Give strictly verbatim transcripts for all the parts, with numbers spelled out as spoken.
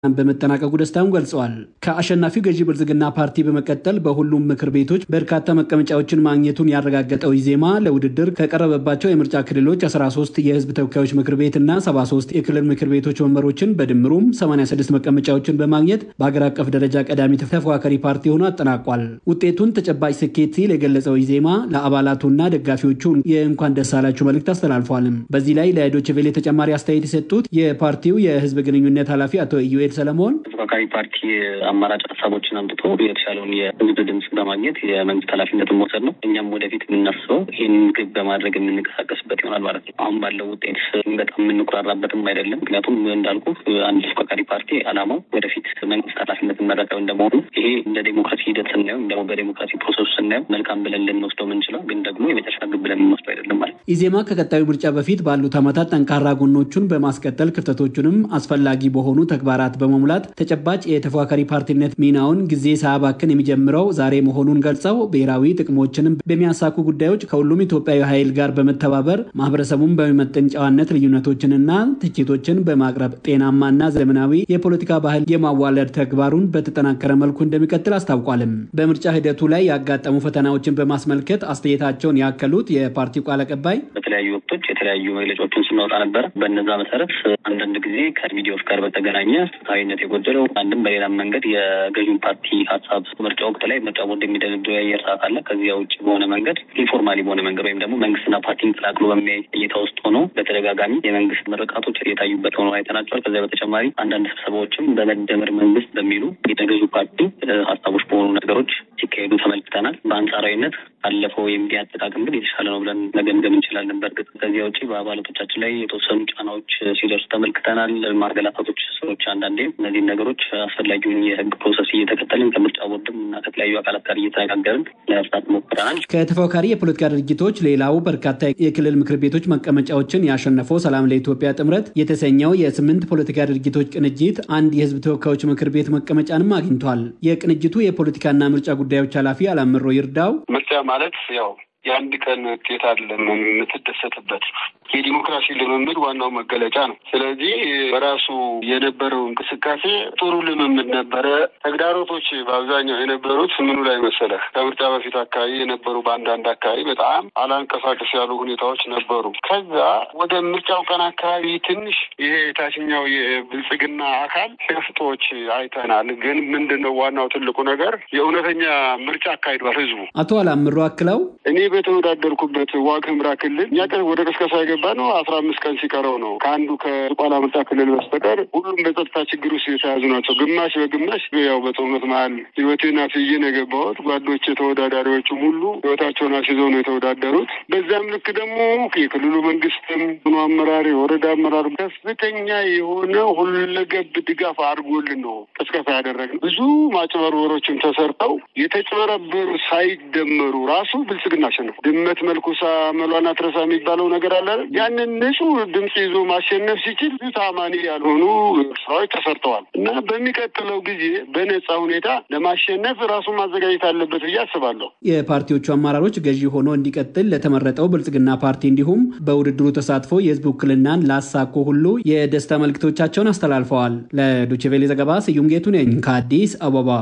በመጠናቀቁ ደስታውን ገልጸዋል። ከአሸናፊው ገዢ ብልጽግና ፓርቲ በመቀጠል በሁሉም ምክር ቤቶች በርካታ መቀመጫዎችን ማግኘቱን ያረጋገጠው ኢዜማ ለውድድር ከቀረበባቸው የምርጫ ክልሎች አስራ ሶስት የህዝብ ተወካዮች ምክር ቤት እና ሰባ ሶስት የክልል ምክር ቤቶች ወንበሮችን በድምሩም ሰማንያ ስድስት መቀመጫዎችን በማግኘት በአገር አቀፍ ደረጃ ቀዳሚ ተፎካካሪ ፓርቲ ሆኖ አጠናቋል። ውጤቱን ተጨባጭ ስኬት ሲል የገለጸው ኢዜማ ለአባላቱና ደጋፊዎቹ የእንኳን ደስ አላችሁ መልእክት አስተላልፏል። በዚህ ላይ ለዶይቼ ቬለ ተጨማሪ አስተያየት የሰጡት የፓርቲው የህዝብ ግንኙነት ኃላፊ አቶ ኢዩኤል ሰለሞን ተፎካካሪ ፓርቲ አማራጭ ሀሳቦችን አምጥቶ የተሻለውን የህዝብ ድምጽ በማግኘት የመንግስት ኃላፊነትን መውሰድ ነው። እኛም ወደፊት የምናስበው ይህን ግብ በማድረግ የምንቀሳቀስበት ይሆናል ማለት ነው። አሁን ባለው ውጤት በጣም የምንቆራራበትም አይደለም። ምክንያቱም እንዳልኩ አንድ ተፎካካሪ ፓርቲ አላማው ወደፊት መንግስት ኃላፊነትን መረከብ እንደመሆኑ ይሄ እንደ ዴሞክራሲ ሂደት ስናየው እንደሞ በዴሞክራሲ ፕሮሰስ ስናየው መልካም ብለን ልንወስደው የምንችለው ግን ደግሞ የመጨረሻ ግብ ብለን የምንወስደው አይደለም ማለት ነው። ኢዜማ ከቀጣዩ ምርጫ በፊት ባሉት ዓመታት ጠንካራ ጎኖቹን በማስቀጠል ክፍተቶቹንም አስፈላጊ በሆኑ ተግባራት በመሙላት ተጨባጭ የተፎካካሪ ፓርቲነት ሚናውን ጊዜ ሳያባክን የሚጀምረው ዛሬ መሆኑን ገልጸው ብሔራዊ ጥቅሞችንም በሚያሳኩ ጉዳዮች ከሁሉም ኢትዮጵያዊ ኃይል ጋር በመተባበር ማህበረሰቡን በሚመጥን ጨዋነት ልዩነቶችንና ትችቶችን በማቅረብ ጤናማና ዘመናዊ የፖለቲካ ባህል የማዋለድ ተግባሩን በተጠናከረ መልኩ እንደሚቀጥል አስታውቋልም። በምርጫ ሂደቱ ላይ ያጋጠሙ ፈተናዎችን በማስመልከት አስተያየታቸውን ያከሉት የፓርቲው ቃል አቀባይ በተለያዩ ወቅቶች የተለያዩ መግለጫዎችን ስናወጣ ነበር። በእነዛ መሰረት አንዳንድ ጊዜ ከሚዲያዎች ጋር በተገናኘ ፍትሐዊነት የጎደለው አንድም በሌላም መንገድ የገዢው ፓርቲ ሀሳብ ምርጫ ወቅት ላይ ምርጫ ቦርድ የሚደረገው የአየር ሰዓት አለ። ከዚያ ውጭ በሆነ መንገድ ኢንፎርማሊ በሆነ መንገድ ወይም ደግሞ መንግስትና ፓርቲን ተላቅሎ በሚያይ እይታ ውስጥ ሆኖ በተደጋጋሚ የመንግስት ምርቃቶች የታዩበት ሆኖ አይተናቸዋል። ከዚያ በተጨማሪ አንዳንድ ስብሰባዎችም በመደመር መንግስት በሚሉ የገዢው ፓርቲ ሀሳቦች በሆኑ ነገሮች ሲካሄዱ ተመልክተናል። በአንጻራዊነት አለፈው የሚዲያ አጠቃቀም ግን የተሻለ ነው ብለን መገምገም እንችላለን። በእርግጥ ከዚያ ውጭ በአባላቶቻችን ላይ የተወሰኑ ጫናዎች ሲደርሱ ተመልክተናል። ማርገላታቶች ሰዎች አንዳንዴ እነዚህን ነገሮች አስፈላጊውን የህግ ፕሮሰስ እየተከተልን ከምርጫ ቦርድም እና ከተለያዩ አካላት ጋር እየተነጋገርን ለመፍታት ሞክረናል። ከተፎካካሪ የፖለቲካ ድርጅቶች ሌላው በርካታ የክልል ምክር ቤቶች መቀመጫዎችን ያሸነፈው ሰላም ለኢትዮጵያ ጥምረት የተሰኘው የስምንት ፖለቲካ ድርጅቶች ቅንጅት አንድ የህዝብ ተወካዮች ምክር ቤት መቀመጫንም አግኝቷል። የቅንጅቱ የፖለቲካና ምርጫ ጉዳዮች ኃላፊ አላምሮ ይርዳው ምርጫ ማለት ያው የአንድ ቀን ውጤት አይደለም የምትደሰትበት የዲሞክራሲ ልምምድ ዋናው መገለጫ ነው። ስለዚህ በራሱ የነበረው እንቅስቃሴ ጥሩ ልምምድ ነበረ። ተግዳሮቶች በአብዛኛው የነበሩት ምኑ ላይ መሰለህ? ከምርጫ በፊት አካባቢ የነበሩ በአንዳንድ አካባቢ በጣም አላንቀሳቀስ ያሉ ሁኔታዎች ነበሩ። ከዛ ወደ ምርጫው ቀን አካባቢ ትንሽ ይሄ የታችኛው የብልጽግና አካል ሸፍጦች አይተናል። ግን ምንድነው ዋናው ትልቁ ነገር የእውነተኛ ምርጫ አካሂዷል ህዝቡ። አቶ አላምሮ አክለው እኔ በተወዳደርኩበት ዋግ ኽምራ ክልል ያቀ ወደ ቅስቀሳ የገባ ነው አስራ አምስት ቀን ሲቀረው ነው። ከአንዱ ከቋላ ምርጫ ክልል በስተቀር ሁሉም በጸጥታ ችግር ውስጥ የተያዙ ናቸው። ግማሽ በግማሽ ያው በጦርነት መሀል ህይወቴን አስይዤ ነው የገባሁት። ጓዶቼ ተወዳዳሪዎቹ ሁሉ ህይወታቸውን አስይዘው ነው የተወዳደሩት። በዛም ልክ ደግሞ የክልሉ መንግስትም አመራር፣ የወረዳ አመራር ከፍተኛ የሆነ ሁለገብ ድጋፍ አድርጎልን ነው ቅስቀሳ ያደረግነው። ብዙ ማጭበርበሮችም ተሰርተው የተጭበረበሩ ሳይደመሩ ራሱ ብልጽግና አሸነፈ። ድመት መልኩሳ መሏን አትረሳ የሚባለው ነገር አለ። ያንን ንጹህ ድምጽ ይዞ ማሸነፍ ሲችል ታማኒ ያልሆኑ ስራዎች ተሰርተዋል እና በሚቀጥለው ጊዜ በነጻ ሁኔታ ለማሸነፍ ራሱን ማዘጋጀት አለበት ብዬ አስባለሁ። የፓርቲዎቹ አመራሮች ገዢ ሆኖ እንዲቀጥል ለተመረጠው ብልጽግና ፓርቲ እንዲሁም በውድድሩ ተሳትፎ የህዝብ ውክልናን ላሳኩ ሁሉ የደስታ መልእክቶቻቸውን አስተላልፈዋል። ለዶይቼ ቬለ ዘገባ ስዩም ጌቱ ነኝ ከአዲስ አበባ።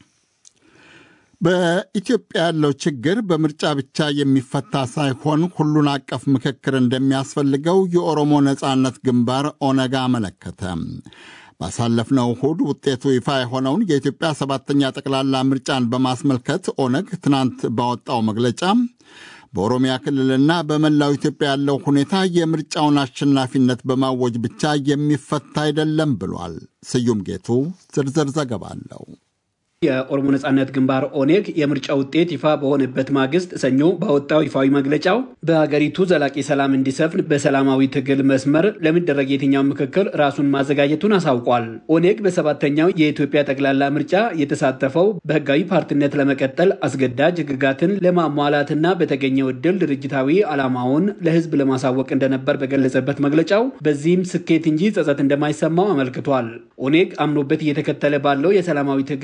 በኢትዮጵያ ያለው ችግር በምርጫ ብቻ የሚፈታ ሳይሆን ሁሉን አቀፍ ምክክር እንደሚያስፈልገው የኦሮሞ ነጻነት ግንባር ኦነግ አመለከተ። ባሳለፍነው እሁድ ውጤቱ ይፋ የሆነውን የኢትዮጵያ ሰባተኛ ጠቅላላ ምርጫን በማስመልከት ኦነግ ትናንት ባወጣው መግለጫ በኦሮሚያ ክልልና በመላው ኢትዮጵያ ያለው ሁኔታ የምርጫውን አሸናፊነት በማወጅ ብቻ የሚፈታ አይደለም ብሏል። ስዩም ጌቱ ዝርዝር ዘገባ አለው። የኦሮሞ ነጻነት ግንባር ኦኔግ የምርጫ ውጤት ይፋ በሆነበት ማግስት ሰኞ ባወጣው ይፋዊ መግለጫው በሀገሪቱ ዘላቂ ሰላም እንዲሰፍን በሰላማዊ ትግል መስመር ለሚደረግ የትኛው ምክክር ራሱን ማዘጋጀቱን አሳውቋል። ኦኔግ በሰባተኛው የኢትዮጵያ ጠቅላላ ምርጫ የተሳተፈው በህጋዊ ፓርቲነት ለመቀጠል አስገዳጅ ህግጋትን ለማሟላትና በተገኘው ዕድል ድርጅታዊ ዓላማውን ለህዝብ ለማሳወቅ እንደነበር በገለጸበት መግለጫው በዚህም ስኬት እንጂ ጸጸት እንደማይሰማው አመልክቷል። ኦኔግ አምኖበት እየተከተለ ባለው የሰላማዊ ትግል ውስጥ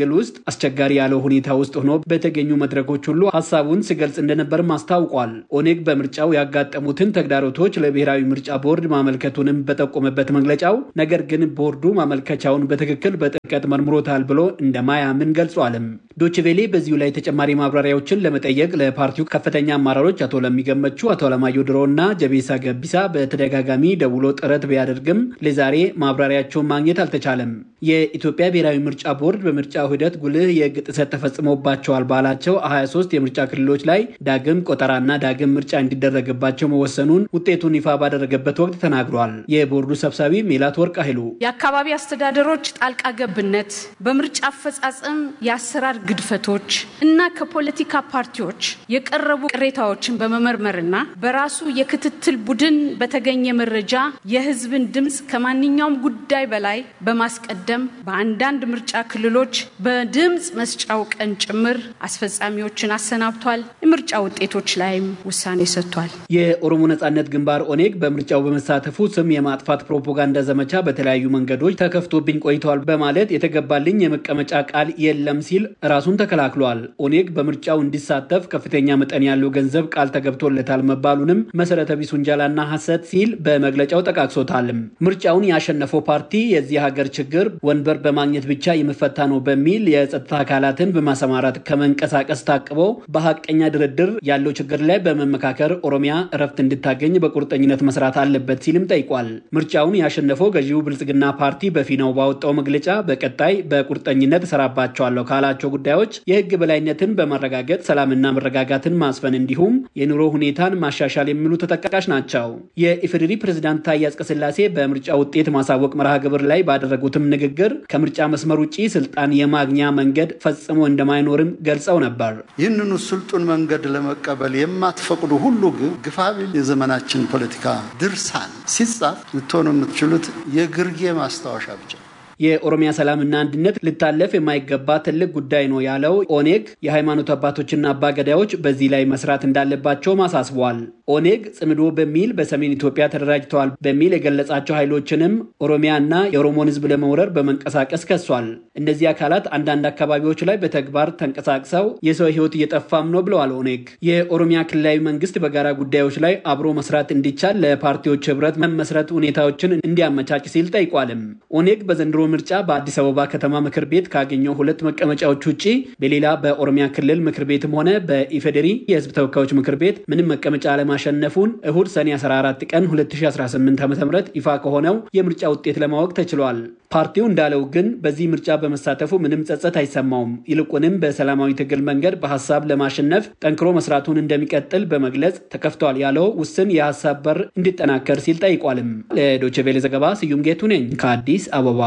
አስቸጋሪ ያለው ሁኔታ ውስጥ ሆኖ በተገኙ መድረኮች ሁሉ ሐሳቡን ሲገልጽ እንደነበርም አስታውቋል። ኦኔግ በምርጫው ያጋጠሙትን ተግዳሮቶች ለብሔራዊ ምርጫ ቦርድ ማመልከቱንም በጠቆመበት መግለጫው ነገር ግን ቦርዱ ማመልከቻውን በትክክል በጥልቀት መርምሮታል ብሎ እንደማያምን ገልጿልም። ዶችቬሌ በዚሁ ላይ ተጨማሪ ማብራሪያዎችን ለመጠየቅ ለፓርቲው ከፍተኛ አመራሮች አቶ ለሚገመቹ፣ አቶ አለማየሁ ድሮና ጀቤሳ ገቢሳ በተደጋጋሚ ደውሎ ጥረት ቢያደርግም ለዛሬ ማብራሪያቸውን ማግኘት አልተቻለም። የኢትዮጵያ ብሔራዊ ምርጫ ቦርድ በምርጫው ሂደት ጉልህ የሕግ ጥሰት ተፈጽሞባቸዋል ባላቸው ሀያ ሶስት የምርጫ ክልሎች ላይ ዳግም ቆጠራና ዳግም ምርጫ እንዲደረግባቸው መወሰኑን ውጤቱን ይፋ ባደረገበት ወቅት ተናግሯል። የቦርዱ ሰብሳቢ ሜላትወርቅ ኃይሉ የአካባቢ አስተዳደሮች ጣልቃ ገብነት፣ በምርጫ አፈጻጸም የአሰራር ግድፈቶች እና ከፖለቲካ ፓርቲዎች የቀረቡ ቅሬታዎችን በመመርመርና በራሱ የክትትል ቡድን በተገኘ መረጃ የህዝብን ድምጽ ከማንኛውም ጉዳይ በላይ በማስቀደም በአንዳንድ ምርጫ ክልሎች በድምጽ መስጫው ቀን ጭምር አስፈጻሚዎችን አሰናብቷል። የምርጫ ውጤቶች ላይም ውሳኔ ሰጥቷል። የኦሮሞ ነጻነት ግንባር ኦኔግ በምርጫው በመሳተፉ ስም የማጥፋት ፕሮፓጋንዳ ዘመቻ በተለያዩ መንገዶች ተከፍቶብኝ ቆይቷል በማለት የተገባልኝ የመቀመጫ ቃል የለም ሲል ራሱን ተከላክሏል። ኦኔግ በምርጫው እንዲሳተፍ ከፍተኛ መጠን ያለው ገንዘብ ቃል ተገብቶለታል መባሉንም መሰረተ ቢስ ውንጀላና ሐሰት ሲል በመግለጫው ጠቃቅሶታል። ምርጫውን ያሸነፈው ፓርቲ የዚህ ሀገር ችግር ወንበር በማግኘት ብቻ የሚፈታ ነው በሚል የጸጥታ አካላትን በማሰማራት ከመንቀሳቀስ ታቅቦ በሐቀኛ ድርድር ያለው ችግር ላይ በመመካከር ኦሮሚያ እረፍት እንድታገኝ በቁርጠኝነት መስራት አለበት ሲልም ጠይቋል። ምርጫውን ያሸነፈው ገዢው ብልጽግና ፓርቲ በፊናው ባወጣው መግለጫ በቀጣይ በቁርጠኝነት ሰራባቸዋለሁ ካላቸው ጉዳዮች የህግ በላይነትን በማረጋገጥ ሰላምና መረጋጋትን ማስፈን እንዲሁም የኑሮ ሁኔታን ማሻሻል የሚሉ ተጠቃሽ ናቸው። የኢፌዴሪ ፕሬዝዳንት ታዬ አጽቀሥላሴ በምርጫ ውጤት ማሳወቅ መርሃ ግብር ላይ ባደረጉትም ንግግር ከምርጫ መስመር ውጪ ስልጣን የማግኛ መንገድ ፈጽሞ እንደማይኖርም ገልጸው ነበር። ይህንኑ ስልጡን መንገድ ለመቀበል የማትፈቅዱ ሁሉ ግን ግፋቢል የዘመናችን ፖለቲካ ድርሳን ሲጻፍ ልትሆኑ የምትችሉት የግርጌ ማስታወሻ ብቻ። የኦሮሚያ ሰላምና አንድነት ልታለፍ የማይገባ ትልቅ ጉዳይ ነው ያለው ኦኔግ የሃይማኖት አባቶችና አባገዳዮች በዚህ ላይ መስራት እንዳለባቸው ማሳስቧል። ኦኔግ ጽምዶ በሚል በሰሜን ኢትዮጵያ ተደራጅተዋል በሚል የገለጻቸው ኃይሎችንም ኦሮሚያና የኦሮሞን ህዝብ ለመውረር በመንቀሳቀስ ከሷል። እነዚህ አካላት አንዳንድ አካባቢዎች ላይ በተግባር ተንቀሳቅሰው የሰው ህይወት እየጠፋም ነው ብለዋል። ኦኔግ የኦሮሚያ ክልላዊ መንግስት በጋራ ጉዳዮች ላይ አብሮ መስራት እንዲቻል ለፓርቲዎች ህብረት መመስረት ሁኔታዎችን እንዲያመቻች ሲል ጠይቋልም። ኦኔግ በዘንድሮ ምርጫ በአዲስ አበባ ከተማ ምክር ቤት ካገኘው ሁለት መቀመጫዎች ውጪ በሌላ በኦሮሚያ ክልል ምክር ቤትም ሆነ በኢፌዴሪ የህዝብ ተወካዮች ምክር ቤት ምንም መቀመጫ አለማሸነፉን እሁድ ሰኔ አስራ አራት ቀን ሁለት ሺህ አስራ ስምንት ዓ.ም ይፋ ከሆነው የምርጫ ውጤት ለማወቅ ተችሏል። ፓርቲው እንዳለው ግን በዚህ ምርጫ በመሳተፉ ምንም ጸጸት አይሰማውም። ይልቁንም በሰላማዊ ትግል መንገድ በሐሳብ ለማሸነፍ ጠንክሮ መስራቱን እንደሚቀጥል በመግለጽ ተከፍቷል ያለው ውስን የሐሳብ በር እንዲጠናከር ሲል ጠይቋልም። ለዶይቼ ቬለ ዘገባ ስዩም ጌቱ ነኝ ከአዲስ አበባ።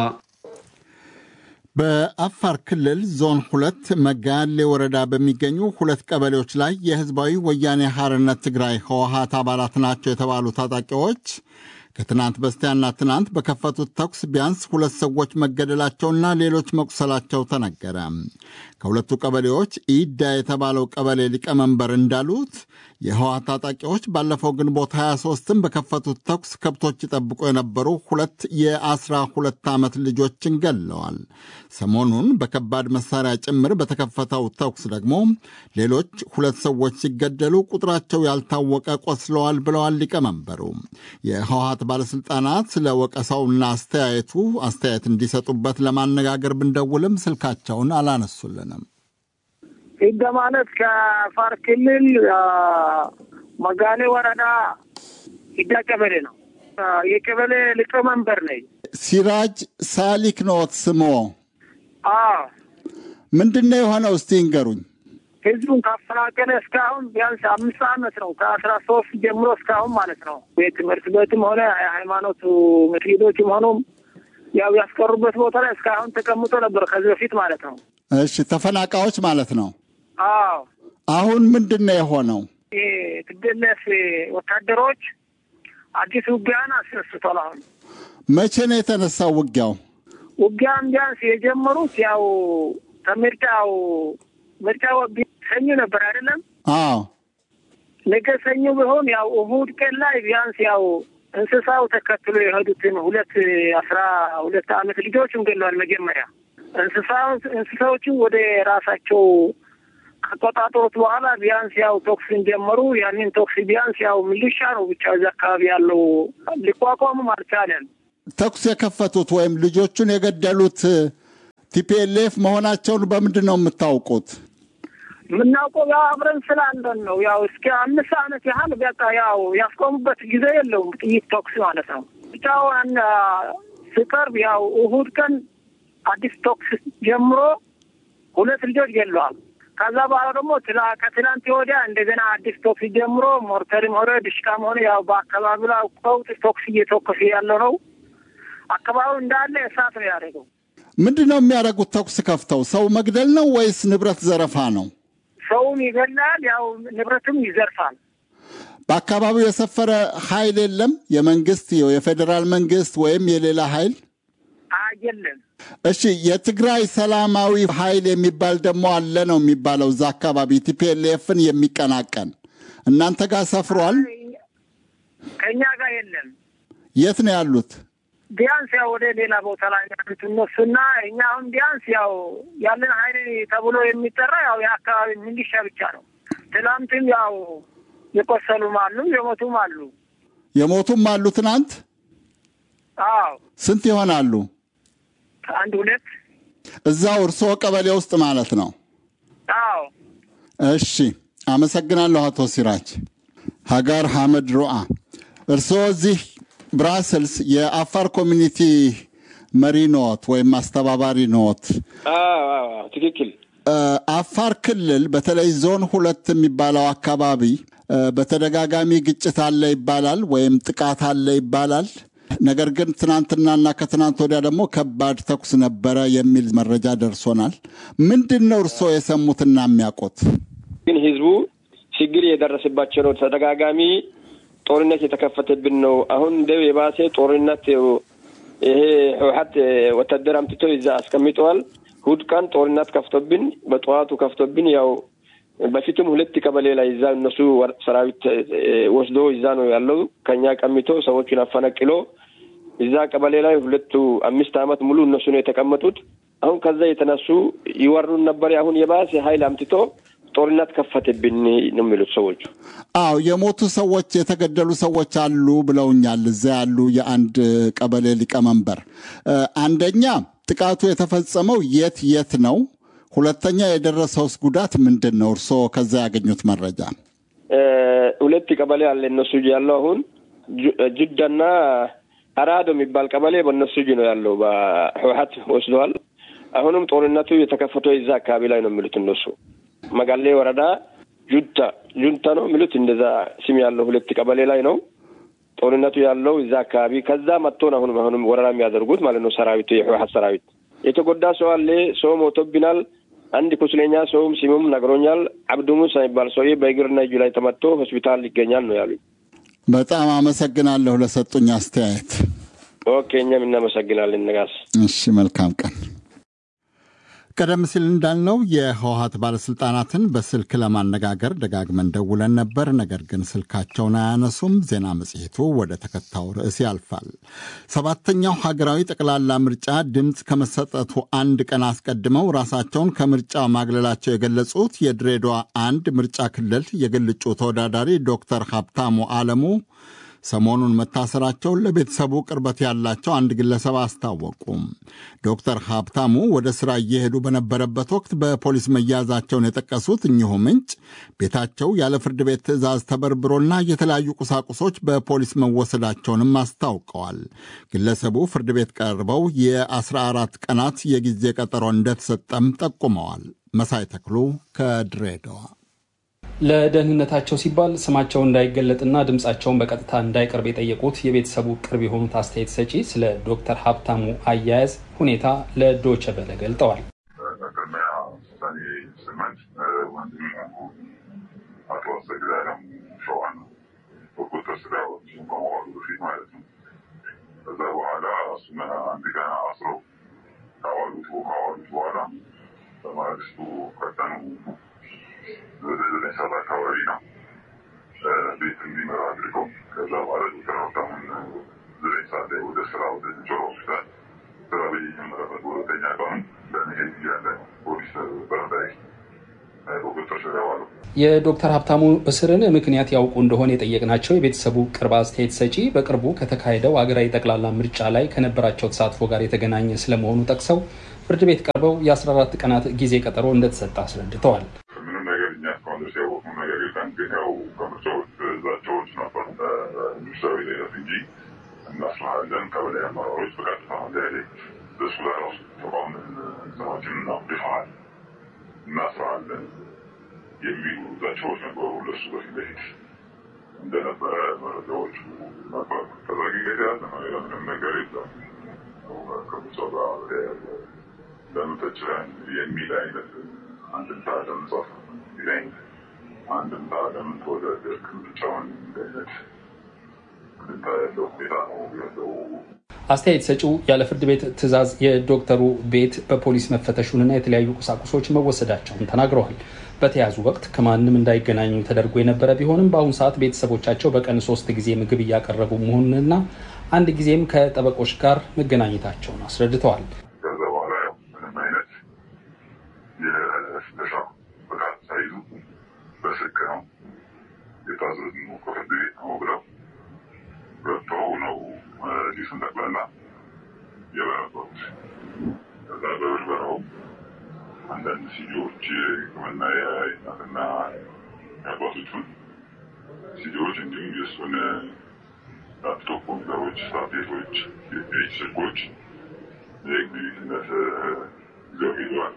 በአፋር ክልል ዞን ሁለት መጋሌ ወረዳ በሚገኙ ሁለት ቀበሌዎች ላይ የህዝባዊ ወያኔ ሓርነት ትግራይ ህወሓት አባላት ናቸው የተባሉ ታጣቂዎች ከትናንት በስቲያና ትናንት በከፈቱት ተኩስ ቢያንስ ሁለት ሰዎች መገደላቸውና ሌሎች መቁሰላቸው ተነገረ። ከሁለቱ ቀበሌዎች ኢዳ የተባለው ቀበሌ ሊቀመንበር እንዳሉት የህወሓት ታጣቂዎች ባለፈው ግንቦት ሃያ ሶስትም በከፈቱት ተኩስ ከብቶች ይጠብቁ የነበሩ ሁለት የአስራ ሁለት ዓመት ልጆችን ገለዋል። ሰሞኑን በከባድ መሳሪያ ጭምር በተከፈተው ተኩስ ደግሞ ሌሎች ሁለት ሰዎች ሲገደሉ ቁጥራቸው ያልታወቀ ቆስለዋል ብለዋል ሊቀመንበሩ። የህወሓት ባለስልጣናት ስለ ወቀሳውና አስተያየቱ አስተያየት እንዲሰጡበት ለማነጋገር ብንደውልም ስልካቸውን አላነሱልንም። ኢዳ ማለት ከአፋር ክልል መጋሌ ወረዳ ኢዳ ቀበሌ ነው። የቀበሌ ሊቀመንበር ነኝ። ሲራጅ ሳሊክ ነው ስሞ። አዎ ምንድነው የሆነው እስቲ ንገሩኝ። ህዝቡን ካፈናቀለ እስካሁን ቢያንስ አምስት ዓመት ነው። ከአስራ ሶስት ጀምሮ እስካሁን ማለት ነው። የትምህርት ቤትም ሆነ ሃይማኖቱ መስጊዶችም ሆኖ ያው ያስቀሩበት ቦታ ላይ እስካሁን ተቀምጦ ነበር ከዚህ በፊት ማለት ነው። እሺ ተፈናቃዮች ማለት ነው። አዎ አሁን ምንድነው የሆነው? የትግልፍ ወታደሮች አዲስ ውጊያን አስነስተዋል። አሁን መቼ ነው የተነሳው ውጊያው? ውጊያን ቢያንስ የጀመሩት ያው ከምርጫው ምርጫው ሰኞ ነበር አይደለም? አዎ ነገ ሰኞ ቢሆን ያው እሁድ ቀን ላይ ቢያንስ ያው እንስሳው ተከትሎ የሄዱትን ሁለት አስራ ሁለት ዓመት ልጆችን ገለዋል። መጀመሪያ እንስሳው እንስሳዎቹ ወደ ራሳቸው ከቆጣጠሩት በኋላ ቢያንስ ያው ቶክሲን ጀመሩ። ያንን ቶክሲ ቢያንስ ያው ሚሊሻ ነው ብቻ እዛ አካባቢ ያለው ሊቋቋሙ አልቻለም። ተኩስ የከፈቱት ወይም ልጆቹን የገደሉት ቲፒኤልኤፍ መሆናቸውን በምንድን ነው የምታውቁት? ምናውቀው ያው አብረን ስላለን ነው። ያው እስከ አምስት ዓመት ያህል በቃ ያው ያስቆሙበት ጊዜ የለውም ጥይት ተኩስ ማለት ነው። ብቻው አን ሲቀርብ ያው እሁድ ቀን አዲስ ተኩስ ጀምሮ ሁለት ልጆች ገለዋል። ከዛ በኋላ ደግሞ ከትናንት ወዲያ እንደገና አዲስ ተኩስ ጀምሮ ሞርተርም ሆነ ድሽቃም ሆነ ያው በአካባቢው ላይ ቆውጥ ተኩስ እየተኮሰ ያለው ነው። አካባቢው እንዳለ እሳት ነው ያደረገው። ምንድነው የሚያደርጉት? ተኩስ ከፍተው ሰው መግደል ነው ወይስ ንብረት ዘረፋ ነው? ሰውም ይገላል፣ ያው ንብረትም ይዘርፋል። በአካባቢው የሰፈረ ኃይል የለም? የመንግስት የፌደራል መንግስት ወይም የሌላ ኃይል አይደለም። እሺ፣ የትግራይ ሰላማዊ ኃይል የሚባል ደግሞ አለ ነው የሚባለው እዛ አካባቢ ቲፒኤልኤፍን የሚቀናቀን እናንተ ጋር ሰፍሯል? ከኛ ጋር የለም። የት ነው ያሉት? ቢያንስ ያው ወደ ሌላ ቦታ ላይ ያሉት እነሱና እኛ አሁን ቢያንስ ያው ያለን ኃይል ተብሎ የሚጠራ ያው የአካባቢ ሚሊሻ ብቻ ነው። ትናንትም ያው የቆሰሉም አሉ፣ የሞቱም አሉ። የሞቱም አሉ ትናንት? አዎ። ስንት ይሆናሉ? አንድ ሁለት። እዛው እርሶ ቀበሌ ውስጥ ማለት ነው? አዎ። እሺ፣ አመሰግናለሁ አቶ ሲራጅ። ሀጋር ሐመድ ሩአ፣ እርሶ እዚህ ብራስልስ የአፋር ኮሚኒቲ መሪ ኖት ወይም አስተባባሪ ኖት? አዎ አዎ ትክክል። አፋር ክልል በተለይ ዞን ሁለት የሚባለው አካባቢ በተደጋጋሚ ግጭት አለ ይባላል ወይም ጥቃት አለ ይባላል። ነገር ግን ትናንትናና ከትናንት ወዲያ ደግሞ ከባድ ተኩስ ነበረ የሚል መረጃ ደርሶናል። ምንድነው እርሶ የሰሙትና የሚያውቁት? ግን ህዝቡ ችግር የደረሰባቸው ነው። ተደጋጋሚ ጦርነት የተከፈተብን ነው። አሁን እንደው የባሰ ጦርነት ይሄ ህወሓት ወታደር አምጥቶ እዛ አስቀምጠዋል። እሑድ ቀን ጦርነት ከፍቶብን በጠዋቱ ከፍቶብን ያው በፊትም ሁለት ቀበሌ ላይ እዛ እነሱ ሰራዊት ወስዶ እዛ ነው ያለው። ከኛ ቀምቶ ሰዎችን አፈናቅሎ እዛ ቀበሌ ላይ ሁለቱ አምስት ዓመት ሙሉ እነሱ ነው የተቀመጡት። አሁን ከዛ የተነሱ ይወሩን ነበር። አሁን የባሰ ኃይል አምጥቶ ጦርነት ከፈተብን ነው የሚሉት ሰዎች። አዎ የሞቱ ሰዎች የተገደሉ ሰዎች አሉ ብለውኛል። እዛ ያሉ የአንድ ቀበሌ ሊቀመንበር አንደኛ ጥቃቱ የተፈጸመው የት የት ነው? ሁለተኛ የደረሰውስ ጉዳት ምንድነው? እርሶ ከዛ ያገኙት መረጃ? ሁለት ቀበሌ አለ እነሱ ያለው። አሁን ጅዳና አራዶ የሚባል ቀበሌ በእነሱ ነው ያለው። በህወሓት ወስደዋል። አሁንም ጦርነቱ የተከፈተው እዛ አካባቢ ላይ ነው የሚሉት እነሱ። መጋሌ ወረዳ ጁንታ ጁንታ ነው የሚሉት እንደዛ ስም ያለው ሁለት ቀበሌ ላይ ነው ጦርነቱ ያለው እዛ አካባቢ። ከዛ መጥቶ ነው አሁን አሁንም ወረራ የሚያደርጉት ማለት ነው ሰራዊቱ፣ የህወሓት ሰራዊት። የተጎዳ ሰው አለ፣ ሰው ሞቶብናል። አንድ ቁስለኛ ሰውም ሲሙም ነግሮኛል። አብዱ ሙሳ ይባል ሰው በእግርና እጁ ላይ ተመቶ ሆስፒታል ይገኛል ነው ያሉኝ። በጣም አመሰግናለሁ ለሰጡኝ አስተያየት። ኦኬ፣ እኛም እናመሰግናለን ነጋስ። እሺ፣ መልካም ቀን። ቀደም ሲል እንዳልነው የህወሓት ባለስልጣናትን በስልክ ለማነጋገር ደጋግመን ደውለን ነበር። ነገር ግን ስልካቸውን አያነሱም። ዜና መጽሔቱ ወደ ተከታዩ ርዕስ ያልፋል። ሰባተኛው ሀገራዊ ጠቅላላ ምርጫ ድምፅ ከመሰጠቱ አንድ ቀን አስቀድመው ራሳቸውን ከምርጫ ማግለላቸው የገለጹት የድሬዳዋ አንድ ምርጫ ክልል የግል እጩ ተወዳዳሪ ዶክተር ሀብታሙ አለሙ ሰሞኑን መታሰራቸውን ለቤተሰቡ ቅርበት ያላቸው አንድ ግለሰብ አስታወቁ። ዶክተር ሀብታሙ ወደ ሥራ እየሄዱ በነበረበት ወቅት በፖሊስ መያዛቸውን የጠቀሱት እኚሁ ምንጭ ቤታቸው ያለ ፍርድ ቤት ትዕዛዝ ተበርብሮና የተለያዩ ቁሳቁሶች በፖሊስ መወሰዳቸውንም አስታውቀዋል። ግለሰቡ ፍርድ ቤት ቀርበው የአስራ አራት ቀናት የጊዜ ቀጠሮ እንደተሰጠም ጠቁመዋል። መሳይ ተክሉ ከድሬዳዋ። ለደህንነታቸው ሲባል ስማቸው እንዳይገለጥና ድምጻቸውን በቀጥታ እንዳይቀርብ የጠየቁት የቤተሰቡ ቅርብ የሆኑት አስተያየት ሰጪ ስለ ዶክተር ሀብታሙ አያያዝ ሁኔታ ለዶይቼ ቬለ ገልጠዋል። ዘጠኝ ሰዓት አካባቢ ነው ቤት እንዲመራ አድርገው ከዛ በኋላ ዶክተር ሀብታሙን ዘጠኝ ሰዓት ላይ ወደ ስራ ወደ ጆሮ ሆስፒታል ስራዊ የመረበት ወደኛ ቀን ለምን ያለ ፖሊስ በራዳይ ዶክተር ሸራዋሉ የዶክተር ሀብታሙ እስርን ምክንያት ያውቁ እንደሆነ የጠየቅናቸው የቤተሰቡ ቅርብ አስተያየት ሰጪ በቅርቡ ከተካሄደው አገራዊ ጠቅላላ ምርጫ ላይ ከነበራቸው ተሳትፎ ጋር የተገናኘ ስለመሆኑ ጠቅሰው ፍርድ ቤት ቀርበው የ14 ቀናት ጊዜ ቀጠሮ እንደተሰጠ አስረድተዋል። ምንም ነገር እኛ እስካሁን ሲያወቁ ነገር የለም፣ ግን ያው ከምርጫው ዛቻዎች ነበር ሚኒስትራዊ ሌላት እንጂ እናስራለን ከበላይ አመራሮች በቀጥታ ላይ በሱ ላይ ራሱ ተቋም ስራችንን አብድፈዋል እናስራለን የሚሉ ዛቻዎች ነበሩ። ለሱ በፊት ለፊት እንደነበረ መረጃዎቹ ነበሩ። ከዛ ጊዜ ያለ ምንም ነገር የለም ከምርጫው ጋር ለምን ተችለን የሚል አይነት አንድምታ ለምጻፍ ይለኝ አንድምታ ለምን ተወዳደርክ ምርጫውን አይነት አንድምታ ያለው ሁኔታ ነው ያለው። አስተያየት ሰጪው ያለ ፍርድ ቤት ትዕዛዝ የዶክተሩ ቤት በፖሊስ መፈተሹንና የተለያዩ ቁሳቁሶች መወሰዳቸውን ተናግረዋል። በተያዙ ወቅት ከማንም እንዳይገናኙ ተደርጎ የነበረ ቢሆንም በአሁኑ ሰዓት ቤተሰቦቻቸው በቀን ሶስት ጊዜ ምግብ እያቀረቡ መሆኑንና አንድ ጊዜም ከጠበቆች ጋር መገናኘታቸውን አስረድተዋል። ከዛ በኋላ ምንም አይነት የፍተሻ ብቃት ሳይዙ በስልክ ነው የታዘዙ ከፍርድ ቤት ነው ብለው ገብተው ነው ዲስን ጠቅላላ የበረበሩት። ከዛ በብርበራው አንዳንድ ሲዲዎች ሕክምና የእናትና የአባቶቹን ሲዲዎች እንዲሁም የእሱን ላፕቶፕ ኮምፒውተሮች፣ ታብሌቶች፣ የፔጅ ስልኮች የግብይትነት ይዘው ሄደዋል።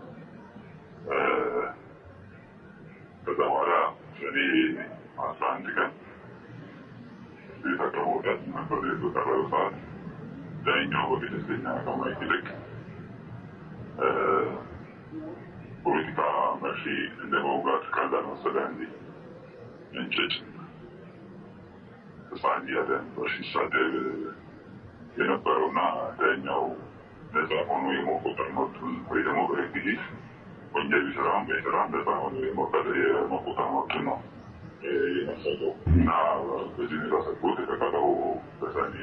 ከዛ በኋላ ሰኔ አስራ አንድ ቀን ቤት አቅርቦታት ነበር የተቀረበ ሰዓት ዳኛው በገለልተኛ ከማየት ይልቅ ፖለቲካ መርፌ እንደ መውጋት ቀላል መሰለህ እንዴ እንጭጭ ህፃን እያለ ሲሳደብ የነበረውና ዳኛው ነፃ ሆኖ የመቆጠር መብቱን ወይ ደግሞ በህግ ጊዜ ወንጀል ቢሰራም ባይሰራም ነፃ ሆኖ የመቆጠር መብቱን ነው የነሰገው እና በዚህ ሁኔታ ሰጥቶት የተቀረው በሰኔ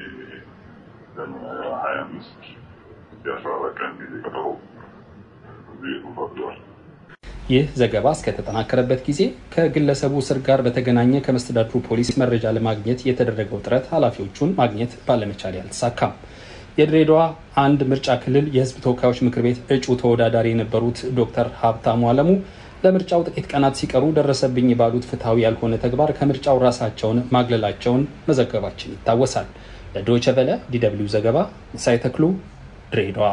ሀያ አምስት የአስራ አራት ቀን ጊዜ ቀጠሮ ቤቱ ፈቅዷል። ይህ ዘገባ እስከተጠናከረበት ጊዜ ከግለሰቡ እስር ጋር በተገናኘ ከመስተዳድሩ ፖሊስ መረጃ ለማግኘት የተደረገው ጥረት ኃላፊዎቹን ማግኘት ባለመቻል ያልተሳካም። የድሬዳዋ አንድ ምርጫ ክልል የህዝብ ተወካዮች ምክር ቤት እጩ ተወዳዳሪ የነበሩት ዶክተር ሀብታሙ አለሙ ለምርጫው ጥቂት ቀናት ሲቀሩ ደረሰብኝ ባሉት ፍትሐዊ ያልሆነ ተግባር ከምርጫው ራሳቸውን ማግለላቸውን መዘገባችን ይታወሳል። ለዶይቼ ቬለ ዲደብሊው ዘገባ መሳይ ተክሉ ድሬዳዋ።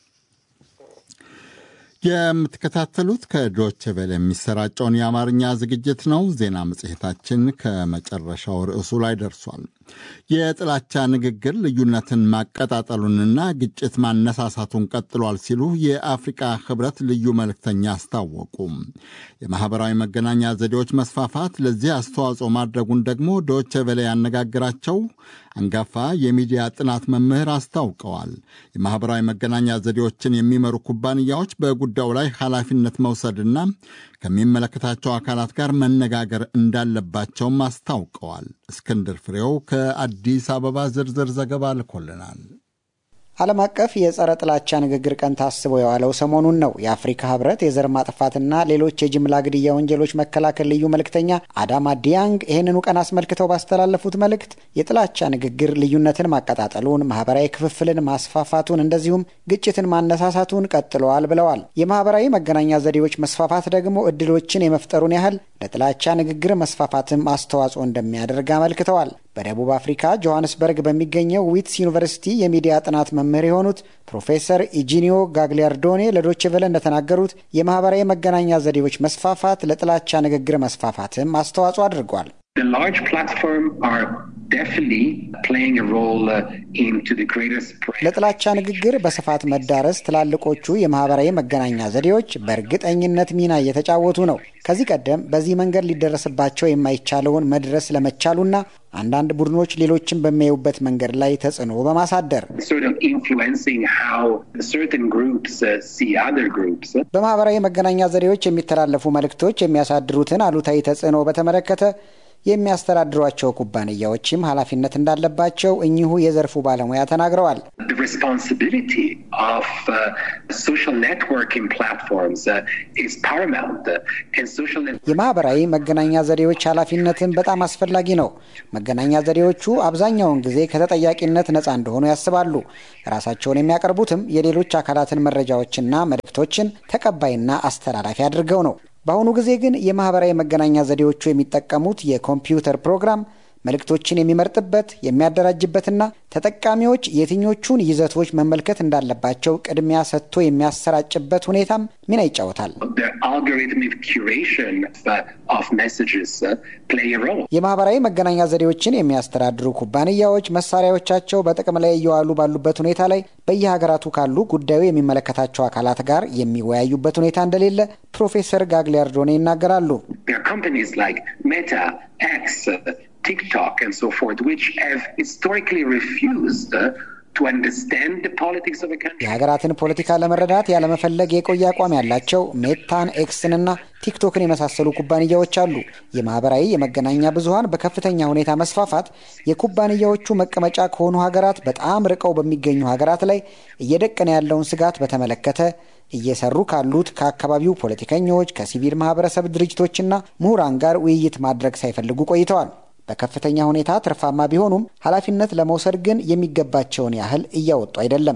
የምትከታተሉት ከዶይቼ ቬለ የሚሰራጨውን የአማርኛ ዝግጅት ነው። ዜና መጽሔታችን ከመጨረሻው ርዕሱ ላይ ደርሷል። የጥላቻ ንግግር ልዩነትን ማቀጣጠሉንና ግጭት ማነሳሳቱን ቀጥሏል ሲሉ የአፍሪካ ህብረት ልዩ መልእክተኛ አስታወቁ። የማህበራዊ መገናኛ ዘዴዎች መስፋፋት ለዚህ አስተዋጽኦ ማድረጉን ደግሞ ዶይቼ ቬለ ያነጋግራቸው አንጋፋ የሚዲያ ጥናት መምህር አስታውቀዋል። የማህበራዊ መገናኛ ዘዴዎችን የሚመሩ ኩባንያዎች በጉዳዩ ላይ ኃላፊነት መውሰድና ከሚመለከታቸው አካላት ጋር መነጋገር እንዳለባቸውም አስታውቀዋል። እስክንድር ፍሬው ከአዲስ አበባ ዝርዝር ዘገባ ልኮልናል። ዓለም አቀፍ የጸረ ጥላቻ ንግግር ቀን ታስቦ የዋለው ሰሞኑን ነው። የአፍሪካ ህብረት የዘር ማጥፋትና ሌሎች የጅምላ ግድያ ወንጀሎች መከላከል ልዩ መልእክተኛ አዳማ ዲያንግ ይህንኑ ቀን አስመልክተው ባስተላለፉት መልእክት የጥላቻ ንግግር ልዩነትን ማቀጣጠሉን፣ ማህበራዊ ክፍፍልን ማስፋፋቱን እንደዚሁም ግጭትን ማነሳሳቱን ቀጥለዋል ብለዋል። የማህበራዊ መገናኛ ዘዴዎች መስፋፋት ደግሞ እድሎችን የመፍጠሩን ያህል ለጥላቻ ንግግር መስፋፋትም አስተዋጽኦ እንደሚያደርግ አመልክተዋል። በደቡብ አፍሪካ ጆሃንስበርግ በሚገኘው ዊትስ ዩኒቨርሲቲ የሚዲያ ጥናት መምህር የሆኑት ፕሮፌሰር ኢጂኒዮ ጋግሊያርዶኔ ለዶይቼ ቬለ እንደተናገሩት የማህበራዊ መገናኛ ዘዴዎች መስፋፋት ለጥላቻ ንግግር መስፋፋትም አስተዋጽኦ አድርጓል። The large platform are definitely playing a role uh, into the greater spread. ለጥላቻ ንግግር በስፋት መዳረስ ትላልቆቹ የማህበራዊ መገናኛ ዘዴዎች በእርግጠኝነት ሚና እየተጫወቱ ነው። ከዚህ ቀደም በዚህ መንገድ ሊደረስባቸው የማይቻለውን መድረስ ለመቻሉና አንዳንድ ቡድኖች ሌሎችን በሚያዩበት መንገድ ላይ ተጽዕኖ በማሳደር sort of influencing how certain groups uh, see other groups. በማህበራዊ መገናኛ ዘዴዎች የሚተላለፉ መልእክቶች የሚያሳድሩትን አሉታዊ ተጽዕኖ በተመለከተ የሚያስተዳድሯቸው ኩባንያዎችም ኃላፊነት እንዳለባቸው እኚሁ የዘርፉ ባለሙያ ተናግረዋል። The responsibility of uh, social networking platforms uh, is paramount uh, and social የማህበራዊ መገናኛ ዘዴዎች ኃላፊነትን በጣም አስፈላጊ ነው። መገናኛ ዘዴዎቹ አብዛኛውን ጊዜ ከተጠያቂነት ነፃ እንደሆኑ ያስባሉ። ራሳቸውን የሚያቀርቡትም የሌሎች አካላትን መረጃዎችና መልእክቶችን ተቀባይና አስተላላፊ አድርገው ነው። በአሁኑ ጊዜ ግን የማህበራዊ መገናኛ ዘዴዎቹ የሚጠቀሙት የኮምፒውተር ፕሮግራም መልእክቶችን የሚመርጥበት የሚያደራጅበትና ተጠቃሚዎች የትኞቹን ይዘቶች መመልከት እንዳለባቸው ቅድሚያ ሰጥቶ የሚያሰራጭበት ሁኔታም ሚና ይጫወታል። የማህበራዊ መገናኛ ዘዴዎችን የሚያስተዳድሩ ኩባንያዎች መሳሪያዎቻቸው በጥቅም ላይ እየዋሉ ባሉበት ሁኔታ ላይ በየሀገራቱ ካሉ ጉዳዩ የሚመለከታቸው አካላት ጋር የሚወያዩበት ሁኔታ እንደሌለ ፕሮፌሰር ጋግሊያርዶኔ ይናገራሉ። TikTok and so forth, which have historically refused uh, to understand the politics of a country. የሀገራትን ፖለቲካ ለመረዳት ያለመፈለግ የቆየ አቋም ያላቸው ሜታን፣ ኤክስንና ቲክቶክን የመሳሰሉ ኩባንያዎች አሉ። የማህበራዊ የመገናኛ ብዙሃን በከፍተኛ ሁኔታ መስፋፋት የኩባንያዎቹ መቀመጫ ከሆኑ ሀገራት በጣም ርቀው በሚገኙ ሀገራት ላይ እየደቀነ ያለውን ስጋት በተመለከተ እየሰሩ ካሉት ከአካባቢው ፖለቲከኞች፣ ከሲቪል ማህበረሰብ ድርጅቶችና ምሁራን ጋር ውይይት ማድረግ ሳይፈልጉ ቆይተዋል። በከፍተኛ ሁኔታ ትርፋማ ቢሆኑም ኃላፊነት ለመውሰድ ግን የሚገባቸውን ያህል እያወጡ አይደለም።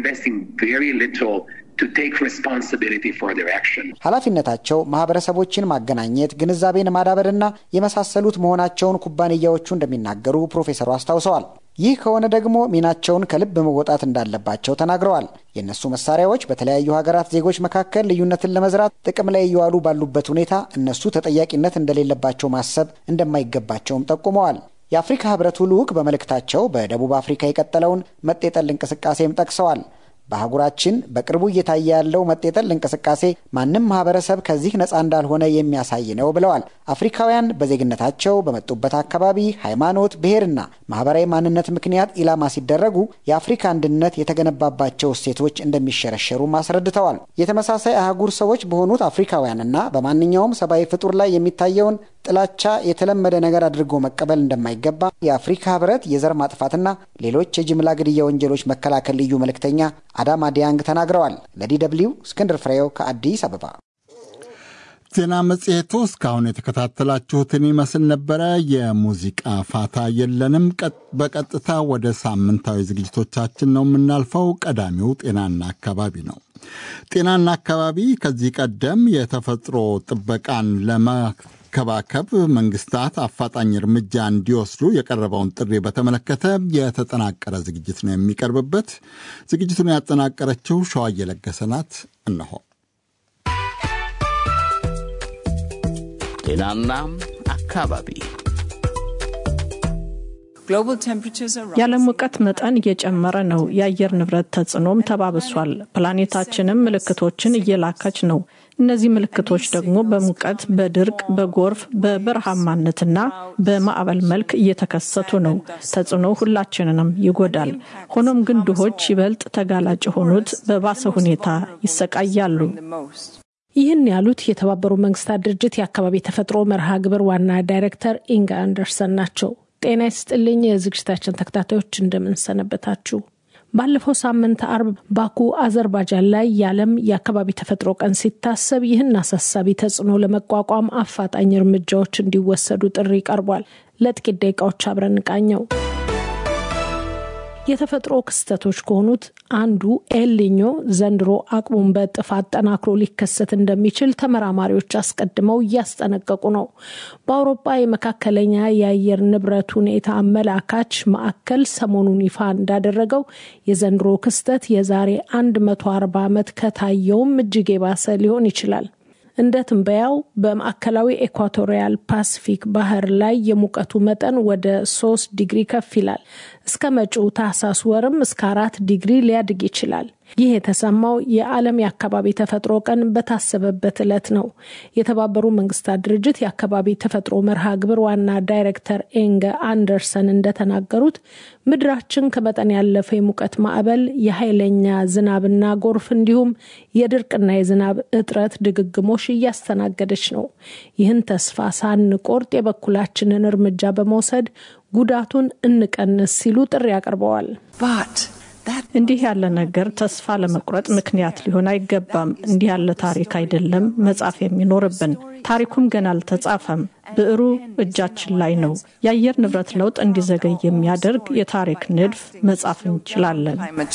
ኃላፊነታቸው ማህበረሰቦችን ማገናኘት፣ ግንዛቤን ማዳበርና የመሳሰሉት መሆናቸውን ኩባንያዎቹ እንደሚናገሩ ፕሮፌሰሩ አስታውሰዋል። ይህ ከሆነ ደግሞ ሚናቸውን ከልብ መወጣት እንዳለባቸው ተናግረዋል። የእነሱ መሳሪያዎች በተለያዩ ሀገራት ዜጎች መካከል ልዩነትን ለመዝራት ጥቅም ላይ እየዋሉ ባሉበት ሁኔታ እነሱ ተጠያቂነት እንደሌለባቸው ማሰብ እንደማይገባቸውም ጠቁመዋል። የአፍሪካ ህብረቱ ልዑክ በመልእክታቸው በደቡብ አፍሪካ የቀጠለውን መጤጠል እንቅስቃሴም ጠቅሰዋል። በአህጉራችን በቅርቡ እየታየ ያለው መጤጠል እንቅስቃሴ ማንም ማህበረሰብ ከዚህ ነፃ እንዳልሆነ የሚያሳይ ነው ብለዋል። አፍሪካውያን በዜግነታቸው በመጡበት አካባቢ ሃይማኖት፣ ብሔርና ማህበራዊ ማንነት ምክንያት ኢላማ ሲደረጉ የአፍሪካ አንድነት የተገነባባቸው እሴቶች እንደሚሸረሸሩ አስረድተዋል። የተመሳሳይ አህጉር ሰዎች በሆኑት አፍሪካውያንና በማንኛውም ሰብአዊ ፍጡር ላይ የሚታየውን ጥላቻ የተለመደ ነገር አድርጎ መቀበል እንደማይገባ የአፍሪካ ህብረት የዘር ማጥፋትና ሌሎች የጅምላ ግድያ ወንጀሎች መከላከል ልዩ መልእክተኛ አዳማ ዲያንግ ተናግረዋል። ለዲ ደብልዩ እስክንድር ፍሬው ከአዲስ አበባ። ዜና መጽሔቱ እስካሁን የተከታተላችሁትን ይመስል ነበረ። የሙዚቃ ፋታ የለንም። በቀጥታ ወደ ሳምንታዊ ዝግጅቶቻችን ነው የምናልፈው። ቀዳሚው ጤናና አካባቢ ነው። ጤናና አካባቢ ከዚህ ቀደም የተፈጥሮ ጥበቃን ለመከባከብ መንግስታት አፋጣኝ እርምጃ እንዲወስዱ የቀረበውን ጥሪ በተመለከተ የተጠናቀረ ዝግጅት ነው የሚቀርብበት። ዝግጅቱን ያጠናቀረችው ሸዋዬ ለገሰ ናት። እነሆ ጤናና አካባቢ። የዓለም ሙቀት መጠን እየጨመረ ነው። የአየር ንብረት ተጽዕኖም ተባብሷል። ፕላኔታችንም ምልክቶችን እየላከች ነው። እነዚህ ምልክቶች ደግሞ በሙቀት፣ በድርቅ፣ በጎርፍ፣ በበረሃማነትና በማዕበል መልክ እየተከሰቱ ነው። ተጽዕኖ ሁላችንንም ይጎዳል። ሆኖም ግን ድሆች ይበልጥ ተጋላጭ የሆኑት በባሰ ሁኔታ ይሰቃያሉ። ይህን ያሉት የተባበሩት መንግስታት ድርጅት የአካባቢ ተፈጥሮ መርሃ ግብር ዋና ዳይሬክተር ኢንጋ አንደርሰን ናቸው። ጤና ይስጥልኝ የዝግጅታችን ተከታታዮች፣ እንደምንሰነበታችሁ። ባለፈው ሳምንት አርብ ባኩ አዘርባይጃን ላይ የዓለም የአካባቢ ተፈጥሮ ቀን ሲታሰብ ይህን አሳሳቢ ተጽዕኖ ለመቋቋም አፋጣኝ እርምጃዎች እንዲወሰዱ ጥሪ ቀርቧል። ለጥቂት ደቂቃዎች አብረን እንቃኘው። የተፈጥሮ ክስተቶች ከሆኑት አንዱ ኤልኒኞ ዘንድሮ አቅሙን በእጥፍ አጠናክሮ ሊከሰት እንደሚችል ተመራማሪዎች አስቀድመው እያስጠነቀቁ ነው። በአውሮፓ የመካከለኛ የአየር ንብረት ሁኔታ አመላካች ማዕከል ሰሞኑን ይፋ እንዳደረገው የዘንድሮ ክስተት የዛሬ መቶ አርባ ዓመት ከታየውም እጅግ የባሰ ሊሆን ይችላል። እንደ ትንበያው በማዕከላዊ ኢኳቶሪያል ፓሲፊክ ባህር ላይ የሙቀቱ መጠን ወደ ሶስት ዲግሪ ከፍ ይላል። እስከ መጪው ታህሳስ ወርም እስከ አራት ዲግሪ ሊያድግ ይችላል። ይህ የተሰማው የዓለም የአካባቢ ተፈጥሮ ቀን በታሰበበት ዕለት ነው። የተባበሩት መንግስታት ድርጅት የአካባቢ ተፈጥሮ መርሃ ግብር ዋና ዳይሬክተር ኤንገ አንደርሰን እንደተናገሩት ምድራችን ከመጠን ያለፈ የሙቀት ማዕበል፣ የኃይለኛ ዝናብና ጎርፍ እንዲሁም የድርቅና የዝናብ እጥረት ድግግሞሽ እያስተናገደች ነው። ይህን ተስፋ ሳንቆርጥ የበኩላችንን እርምጃ በመውሰድ ጉዳቱን እንቀንስ ሲሉ ጥሪ አቅርበዋል። እንዲህ ያለ ነገር ተስፋ ለመቁረጥ ምክንያት ሊሆን አይገባም። እንዲህ ያለ ታሪክ አይደለም መጻፍ የሚኖርብን። ታሪኩም ገና አልተጻፈም። ብዕሩ እጃችን ላይ ነው። የአየር ንብረት ለውጥ እንዲዘገይ የሚያደርግ የታሪክ ንድፍ መጻፍ እንችላለን።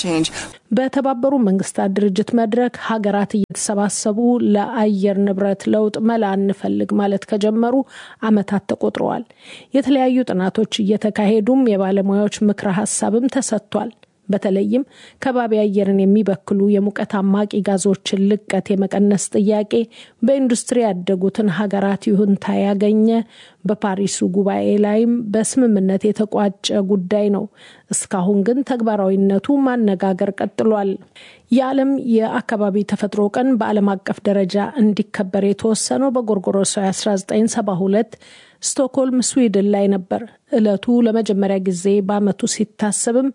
በተባበሩ መንግስታት ድርጅት መድረክ ሀገራት እየተሰባሰቡ ለአየር ንብረት ለውጥ መላ እንፈልግ ማለት ከጀመሩ ዓመታት ተቆጥረዋል። የተለያዩ ጥናቶች እየተካሄዱም የባለሙያዎች ምክረ ሀሳብም ተሰጥቷል። በተለይም ከባቢ አየርን የሚበክሉ የሙቀት አማቂ ጋዞችን ልቀት የመቀነስ ጥያቄ በኢንዱስትሪ ያደጉትን ሀገራት ይሁንታ ያገኘ በፓሪሱ ጉባኤ ላይም በስምምነት የተቋጨ ጉዳይ ነው። እስካሁን ግን ተግባራዊነቱ ማነጋገር ቀጥሏል። የዓለም የአካባቢ ተፈጥሮ ቀን በዓለም አቀፍ ደረጃ እንዲከበር የተወሰነው በጎርጎሮሳዊ አስራ ዘጠኝ ሰባ ሁለት ስቶክሆልም ስዊድን ላይ ነበር። ዕለቱ ለመጀመሪያ ጊዜ በዓመቱ ሲታሰብም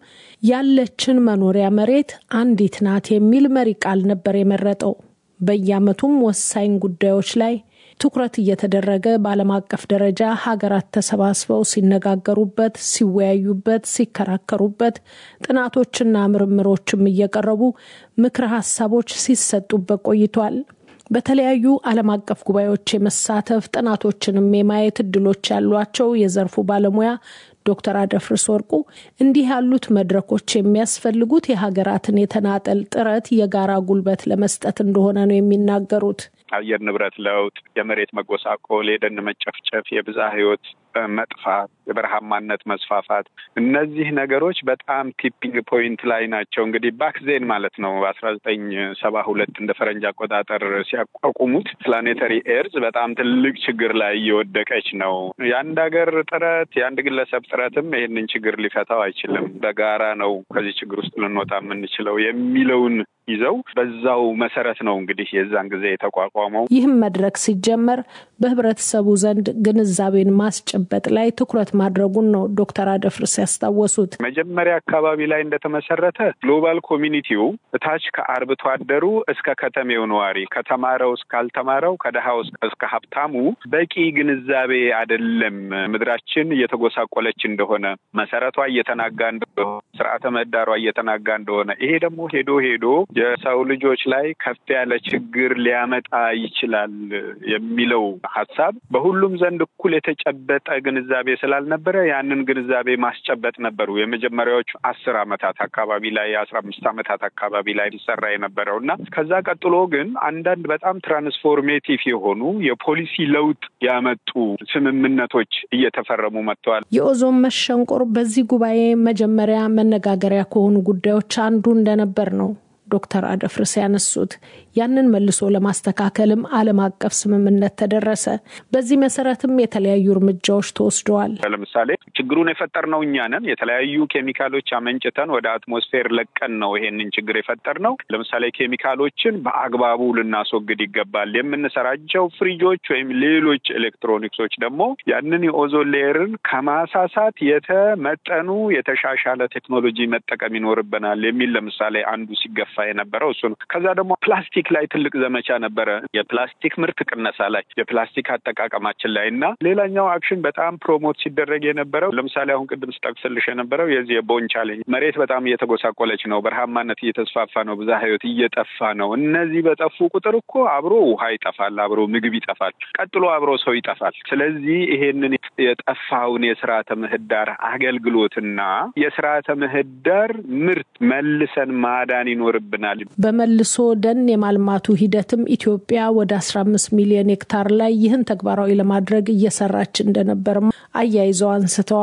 ያለችን መኖሪያ መሬት አንዲት ናት የሚል መሪ ቃል ነበር የመረጠው። በየዓመቱም ወሳኝ ጉዳዮች ላይ ትኩረት እየተደረገ በዓለም አቀፍ ደረጃ ሀገራት ተሰባስበው ሲነጋገሩበት፣ ሲወያዩበት፣ ሲከራከሩበት፣ ጥናቶችና ምርምሮችም እየቀረቡ ምክረ ሀሳቦች ሲሰጡበት ቆይቷል። በተለያዩ ዓለም አቀፍ ጉባኤዎች የመሳተፍ ጥናቶችንም የማየት እድሎች ያሏቸው የዘርፉ ባለሙያ ዶክተር አደፍርስ ወርቁ እንዲህ ያሉት መድረኮች የሚያስፈልጉት የሀገራትን የተናጠል ጥረት የጋራ ጉልበት ለመስጠት እንደሆነ ነው የሚናገሩት። አየር ንብረት ለውጥ፣ የመሬት መጎሳቆል፣ የደን መጨፍጨፍ፣ የብዝሃ ሕይወት መጥፋት፣ የበረሃማነት መስፋፋት፣ እነዚህ ነገሮች በጣም ቲፒንግ ፖይንት ላይ ናቸው። እንግዲህ ባክዜን ማለት ነው በአስራ ዘጠኝ ሰባ ሁለት እንደ ፈረንጅ አቆጣጠር ሲያቋቁሙት ፕላኔተሪ ኤርዝ በጣም ትልቅ ችግር ላይ እየወደቀች ነው። የአንድ ሀገር ጥረት የአንድ ግለሰብ ጥረትም ይህንን ችግር ሊፈታው አይችልም። በጋራ ነው ከዚህ ችግር ውስጥ ልንወጣ የምንችለው የሚለውን ይዘው በዛው መሰረት ነው እንግዲህ የዛን ጊዜ የተቋቋመው። ይህም መድረክ ሲጀመር በህብረተሰቡ ዘንድ ግንዛቤን ማስጨበጥ ላይ ትኩረት ማድረጉን ነው ዶክተር አደፍርስ ያስታወሱት። መጀመሪያ አካባቢ ላይ እንደተመሰረተ ግሎባል ኮሚኒቲው ታች ከአርብቶ አደሩ እስከ ከተሜው ነዋሪ፣ ከተማረው እስካልተማረው፣ ከደሃው እስከ ሀብታሙ በቂ ግንዛቤ አይደለም። ምድራችን እየተጎሳቆለች እንደሆነ፣ መሰረቷ እየተናጋ እንደሆነ፣ ስርዓተ ምህዳሯ እየተናጋ እንደሆነ፣ ይሄ ደግሞ ሄዶ ሄዶ የሰው ልጆች ላይ ከፍ ያለ ችግር ሊያመጣ ይችላል የሚለው ሀሳብ በሁሉም ዘንድ እኩል የተጨበጠ ግንዛቤ ስላልነበረ ያንን ግንዛቤ ማስጨበጥ ነበሩ የመጀመሪያዎቹ አስር አመታት አካባቢ ላይ አስራ አምስት አመታት አካባቢ ላይ ሊሰራ የነበረው እና ከዛ ቀጥሎ ግን አንዳንድ በጣም ትራንስፎርሜቲቭ የሆኑ የፖሊሲ ለውጥ ያመጡ ስምምነቶች እየተፈረሙ መጥተዋል። የኦዞን መሸንቆር በዚህ ጉባኤ መጀመሪያ መነጋገሪያ ከሆኑ ጉዳዮች አንዱ እንደነበር ነው ዶክተር አደፍርስ ያነሱት። ያንን መልሶ ለማስተካከልም ዓለም አቀፍ ስምምነት ተደረሰ። በዚህ መሰረትም የተለያዩ እርምጃዎች ተወስደዋል። ለምሳሌ ችግሩን የፈጠርነው እኛ ነን። የተለያዩ ኬሚካሎች አመንጭተን ወደ አትሞስፌር ለቀን ነው ይሄንን ችግር የፈጠርነው። ለምሳሌ ኬሚካሎችን በአግባቡ ልናስወግድ ይገባል። የምንሰራቸው ፍሪጆች ወይም ሌሎች ኤሌክትሮኒክሶች ደግሞ ያንን የኦዞን ሌየርን ከማሳሳት የተመጠኑ የተሻሻለ ቴክኖሎጂ መጠቀም ይኖርብናል የሚል ለምሳሌ አንዱ ሲገፋ የነበረው እሱ ነው። ከዛ ደግሞ ፕላስቲክ ላይ ትልቅ ዘመቻ ነበረ። የፕላስቲክ ምርት ቅነሳ ላይ፣ የፕላስቲክ አጠቃቀማችን ላይ እና ሌላኛው አክሽን በጣም ፕሮሞት ሲደረግ የነበረው ለምሳሌ አሁን ቅድም ስጠቅስልሽ የነበረው የዚህ የቦን ቻሌንጅ። መሬት በጣም እየተጎሳቆለች ነው፣ በረሃማነት እየተስፋፋ ነው፣ ብዝሃ ሕይወት እየጠፋ ነው። እነዚህ በጠፉ ቁጥር እኮ አብሮ ውሃ ይጠፋል፣ አብሮ ምግብ ይጠፋል፣ ቀጥሎ አብሮ ሰው ይጠፋል። ስለዚህ ይሄንን የጠፋውን የስርዓተ ምህዳር አገልግሎትና የስርዓተ ምህዳር ምርት መልሰን ማዳን ይኖርብናል። በመልሶ ደን የማልማቱ ሂደትም ኢትዮጵያ ወደ አስራ አምስት ሚሊዮን ሄክታር ላይ ይህን ተግባራዊ ለማድረግ እየሰራች እንደነበርም አያይዘው አንስተዋል።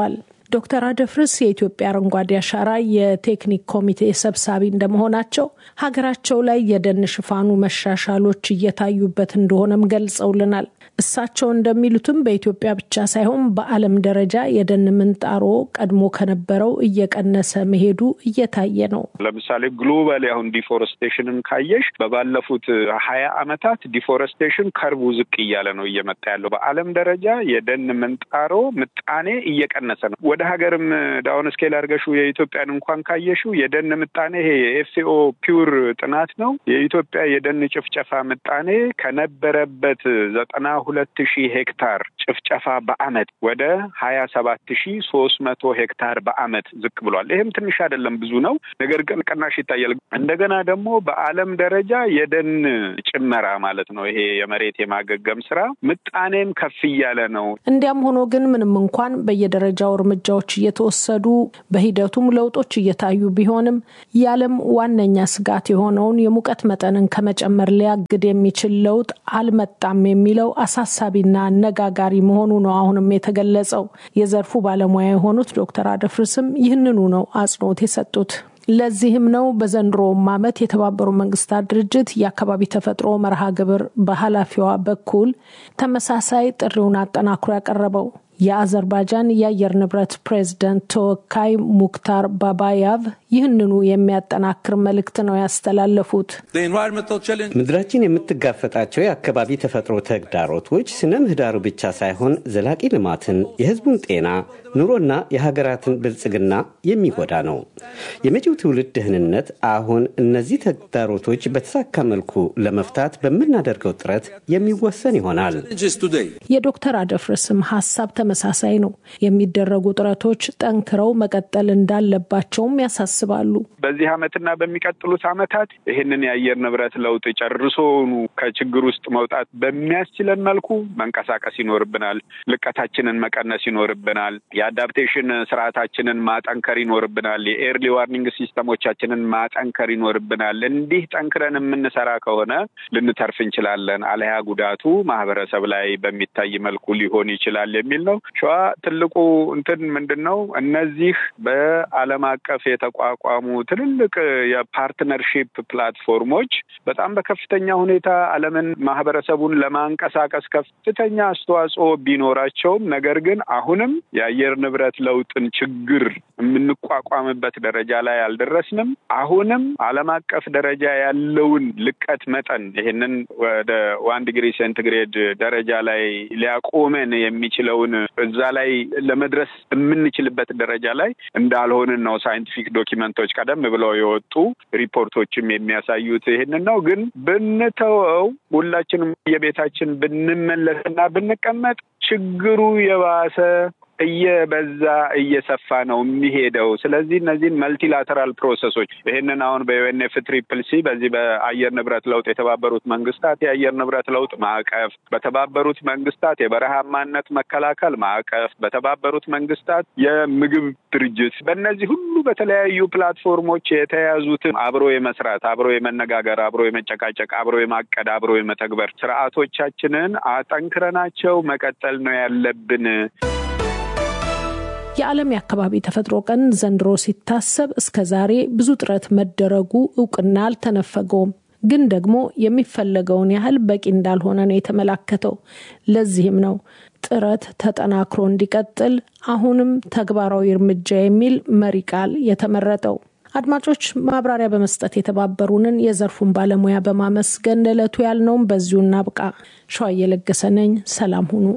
ዶክተር አደፍርስ የኢትዮጵያ አረንጓዴ አሻራ የቴክኒክ ኮሚቴ ሰብሳቢ እንደመሆናቸው ሀገራቸው ላይ የደን ሽፋኑ መሻሻሎች እየታዩበት እንደሆነም ገልጸውልናል። እሳቸው እንደሚሉትም በኢትዮጵያ ብቻ ሳይሆን በዓለም ደረጃ የደን ምንጣሮ ቀድሞ ከነበረው እየቀነሰ መሄዱ እየታየ ነው። ለምሳሌ ግሎባል አሁን ዲፎረስቴሽንን ካየሽ በባለፉት ሀያ ዓመታት ዲፎረስቴሽን ከርቡ ዝቅ እያለ ነው እየመጣ ያለው። በዓለም ደረጃ የደን ምንጣሮ ምጣኔ እየቀነሰ ነው። ወደ ሀገርም ዳውን ስኬል አድርገሽው የኢትዮጵያን እንኳን ካየሽው የደን ምጣኔ ይሄ የኤፍኤኦ ፒውር ጥናት ነው። የኢትዮጵያ የደን ጭፍጨፋ ምጣኔ ከነበረበት ዘጠና ሁለት ሺህ ሄክታር ጭፍጨፋ በአመት ወደ ሀያ ሰባት ሺህ ሶስት መቶ ሄክታር በአመት ዝቅ ብሏል። ይሄም ትንሽ አይደለም፣ ብዙ ነው። ነገር ግን ቅናሽ ይታያል። እንደገና ደግሞ በዓለም ደረጃ የደን ጭመራ ማለት ነው ይሄ የመሬት የማገገም ስራ ምጣኔም ከፍ እያለ ነው። እንዲያም ሆኖ ግን ምንም እንኳን በየደረጃው እርምጃዎች እየተወሰዱ በሂደቱም ለውጦች እየታዩ ቢሆንም የዓለም ዋነኛ ስጋት የሆነውን የሙቀት መጠንን ከመጨመር ሊያግድ የሚችል ለውጥ አልመጣም የሚለው አሳሳቢና አነጋጋሪ መሆኑ ነው አሁንም የተገለጸው። የዘርፉ ባለሙያ የሆኑት ዶክተር አደፍርስም ይህንኑ ነው አጽንኦት የሰጡት። ለዚህም ነው በዘንድሮው ዓመት የተባበሩት መንግስታት ድርጅት የአካባቢ ተፈጥሮ መርሃ ግብር በኃላፊዋ በኩል ተመሳሳይ ጥሪውን አጠናክሮ ያቀረበው። የአዘርባይጃን የአየር ንብረት ፕሬዝዳንት ተወካይ ሙክታር ባባያቭ ይህንኑ የሚያጠናክር መልእክት ነው ያስተላለፉት። ምድራችን የምትጋፈጣቸው የአካባቢ ተፈጥሮ ተግዳሮቶች ስነ ምህዳሩ ብቻ ሳይሆን ዘላቂ ልማትን፣ የህዝቡን ጤና፣ ኑሮና የሀገራትን ብልጽግና የሚጎዳ ነው። የመጪው ትውልድ ደህንነት አሁን እነዚህ ተግዳሮቶች በተሳካ መልኩ ለመፍታት በምናደርገው ጥረት የሚወሰን ይሆናል። የዶክተር አደፍርስም ሐሳብ ተመሳሳይ ነው። የሚደረጉ ጥረቶች ጠንክረው መቀጠል እንዳለባቸውም ያሳስባሉ። በዚህ ዓመትና በሚቀጥሉት ዓመታት ይህንን የአየር ንብረት ለውጥ ጨርሶኑ ከችግር ውስጥ መውጣት በሚያስችለን መልኩ መንቀሳቀስ ይኖርብናል። ልቀታችንን መቀነስ ይኖርብናል። የአዳፕቴሽን ስርዓታችንን ማጠንከር ይኖርብናል። የኤርሊ ዋርኒንግ ሲስተሞቻችንን ማጠንከር ይኖርብናል። እንዲህ ጠንክረን የምንሰራ ከሆነ ልንተርፍ እንችላለን። አለያ ጉዳቱ ማህበረሰብ ላይ በሚታይ መልኩ ሊሆን ይችላል የሚል ነው። ሸዋ ትልቁ እንትን ምንድነው? እነዚህ በዓለም አቀፍ የተቋቋሙ ትልልቅ የፓርትነርሺፕ ፕላትፎርሞች በጣም በከፍተኛ ሁኔታ ዓለምን ማህበረሰቡን ለማንቀሳቀስ ከፍተኛ አስተዋጽኦ ቢኖራቸውም ነገር ግን አሁንም የአየር ንብረት ለውጥን ችግር የምንቋቋምበት ደረጃ ላይ አልደረስንም። አሁንም ዓለም አቀፍ ደረጃ ያለውን ልቀት መጠን ይሄንን ወደ ዋን ዲግሪ ሴንቲግሬድ ደረጃ ላይ ሊያቆመን የሚችለውን እዛ ላይ ለመድረስ የምንችልበት ደረጃ ላይ እንዳልሆንን ነው ሳይንቲፊክ ዶኪመንቶች ቀደም ብለው የወጡ ሪፖርቶችም የሚያሳዩት ይሄንን ነው። ግን ብንተወው ሁላችንም የቤታችን ብንመለስና ብንቀመጥ ችግሩ የባሰ እየበዛ እየሰፋ ነው የሚሄደው። ስለዚህ እነዚህ መልቲላተራል ፕሮሰሶች ይሄንን አሁን በዩኤንኤፍ ትሪፕል ሲ በዚህ በአየር ንብረት ለውጥ የተባበሩት መንግስታት የአየር ንብረት ለውጥ ማዕቀፍ፣ በተባበሩት መንግስታት የበረሃማነት መከላከል ማዕቀፍ፣ በተባበሩት መንግስታት የምግብ ድርጅት በእነዚህ ሁሉ በተለያዩ ፕላትፎርሞች የተያዙትን አብሮ የመስራት አብሮ የመነጋገር አብሮ የመጨቃጨቅ አብሮ የማቀድ አብሮ የመተግበር ስርዓቶቻችንን አጠንክረናቸው መቀጠል ነው ያለብን። የዓለም የአካባቢ ተፈጥሮ ቀን ዘንድሮ ሲታሰብ እስከ ዛሬ ብዙ ጥረት መደረጉ እውቅና አልተነፈገውም። ግን ደግሞ የሚፈለገውን ያህል በቂ እንዳልሆነ ነው የተመላከተው። ለዚህም ነው ጥረት ተጠናክሮ እንዲቀጥል አሁንም ተግባራዊ እርምጃ የሚል መሪ ቃል የተመረጠው። አድማጮች፣ ማብራሪያ በመስጠት የተባበሩንን የዘርፉን ባለሙያ በማመስገን ለዕለቱ ያልነውም በዚሁ እናብቃ። ሸዋዬ ለገሰ ነኝ። ሰላም ሁኑ።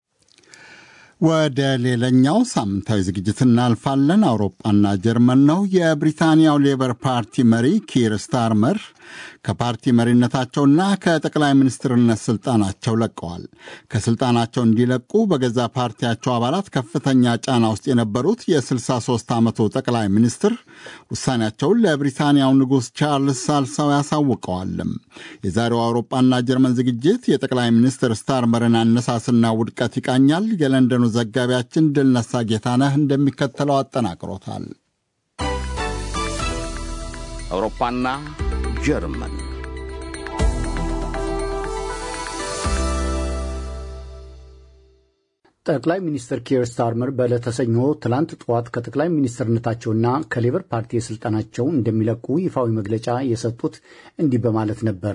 ወደ ሌላኛው ሳምንታዊ ዝግጅት እናልፋለን። አውሮፓና ጀርመን ነው። የብሪታንያው ሌበር ፓርቲ መሪ ኪር ስታርመር ከፓርቲ መሪነታቸውና ከጠቅላይ ሚኒስትርነት ስልጣናቸው ለቀዋል። ከስልጣናቸው እንዲለቁ በገዛ ፓርቲያቸው አባላት ከፍተኛ ጫና ውስጥ የነበሩት የ63 ዓመቱ ጠቅላይ ሚኒስትር ውሳኔያቸውን ለብሪታንያው ንጉሥ ቻርልስ ሳልሳው ያሳውቀዋልም። የዛሬው አውሮፓና ጀርመን ዝግጅት የጠቅላይ ሚኒስትር ስታርመርን አነሳስና ውድቀት ይቃኛል። የለንደኑ ዘጋቢያችን ድልነሳ ጌታነህ እንደሚከተለው አጠናቅሮታል። አውሮፓና ጀርመን ጠቅላይ ሚኒስትር ኪር ስታርመር በዕለተ ሰኞ ትላንት ጠዋት ከጠቅላይ ሚኒስትርነታቸውና ከሌበር ፓርቲ ስልጣናቸው እንደሚለቁ ይፋዊ መግለጫ የሰጡት እንዲህ በማለት ነበር።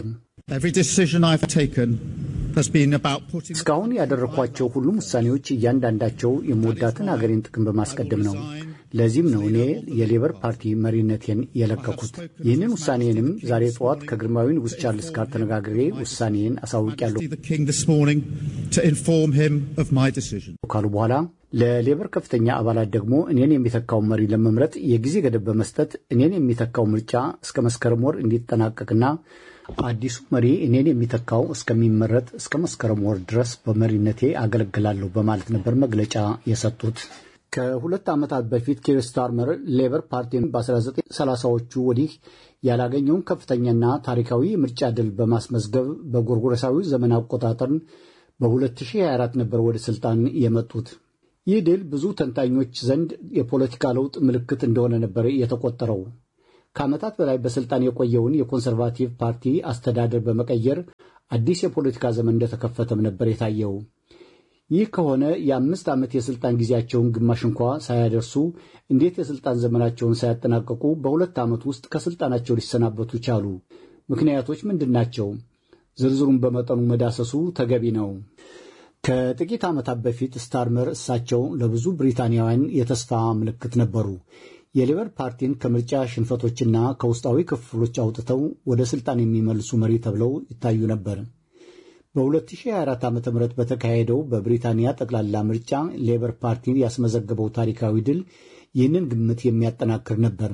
እስካሁን ያደረኳቸው ሁሉም ውሳኔዎች እያንዳንዳቸው የምወዳትን ሀገሬን ጥቅም በማስቀደም ነው። ለዚህም ነው እኔ የሌበር ፓርቲ መሪነቴን የለቀኩት። ይህንን ውሳኔንም ዛሬ ጠዋት ከግርማዊ ንጉሥ ቻርልስ ጋር ተነጋግሬ ውሳኔን አሳውቂያለሁ ካሉ በኋላ ለሌበር ከፍተኛ አባላት ደግሞ እኔን የሚተካው መሪ ለመምረጥ የጊዜ ገደብ በመስጠት እኔን የሚተካው ምርጫ እስከ መስከረም ወር እንዲጠናቀቅና አዲሱ መሪ እኔን የሚተካው እስከሚመረጥ እስከ መስከረም ወር ድረስ በመሪነቴ አገለግላለሁ በማለት ነበር መግለጫ የሰጡት። ከሁለት ዓመታት በፊት ኪር ስታርመር ሌበር ፓርቲን በ19 ሰላሳዎቹ ወዲህ ያላገኘውን ከፍተኛና ታሪካዊ ምርጫ ድል በማስመዝገብ በጎርጎሮሳዊ ዘመን አቆጣጠር በ2024 ነበር ወደ ስልጣን የመጡት። ይህ ድል ብዙ ተንታኞች ዘንድ የፖለቲካ ለውጥ ምልክት እንደሆነ ነበር የተቆጠረው። ከዓመታት በላይ በስልጣን የቆየውን የኮንሰርቫቲቭ ፓርቲ አስተዳደር በመቀየር አዲስ የፖለቲካ ዘመን እንደተከፈተም ነበር የታየው። ይህ ከሆነ የአምስት ዓመት የስልጣን ጊዜያቸውን ግማሽ እንኳ ሳያደርሱ እንዴት የስልጣን ዘመናቸውን ሳያጠናቀቁ በሁለት ዓመት ውስጥ ከስልጣናቸው ሊሰናበቱ ቻሉ? ምክንያቶች ምንድናቸው? ዝርዝሩን በመጠኑ መዳሰሱ ተገቢ ነው። ከጥቂት ዓመታት በፊት ስታርመር እሳቸው ለብዙ ብሪታንያውያን የተስፋ ምልክት ነበሩ። የሌበር ፓርቲን ከምርጫ ሽንፈቶችና ከውስጣዊ ክፍሎች አውጥተው ወደ ስልጣን የሚመልሱ መሪ ተብለው ይታዩ ነበር። በ2024 ዓ.ም በተካሄደው በብሪታንያ ጠቅላላ ምርጫ ሌበር ፓርቲ ያስመዘገበው ታሪካዊ ድል ይህንን ግምት የሚያጠናክር ነበር።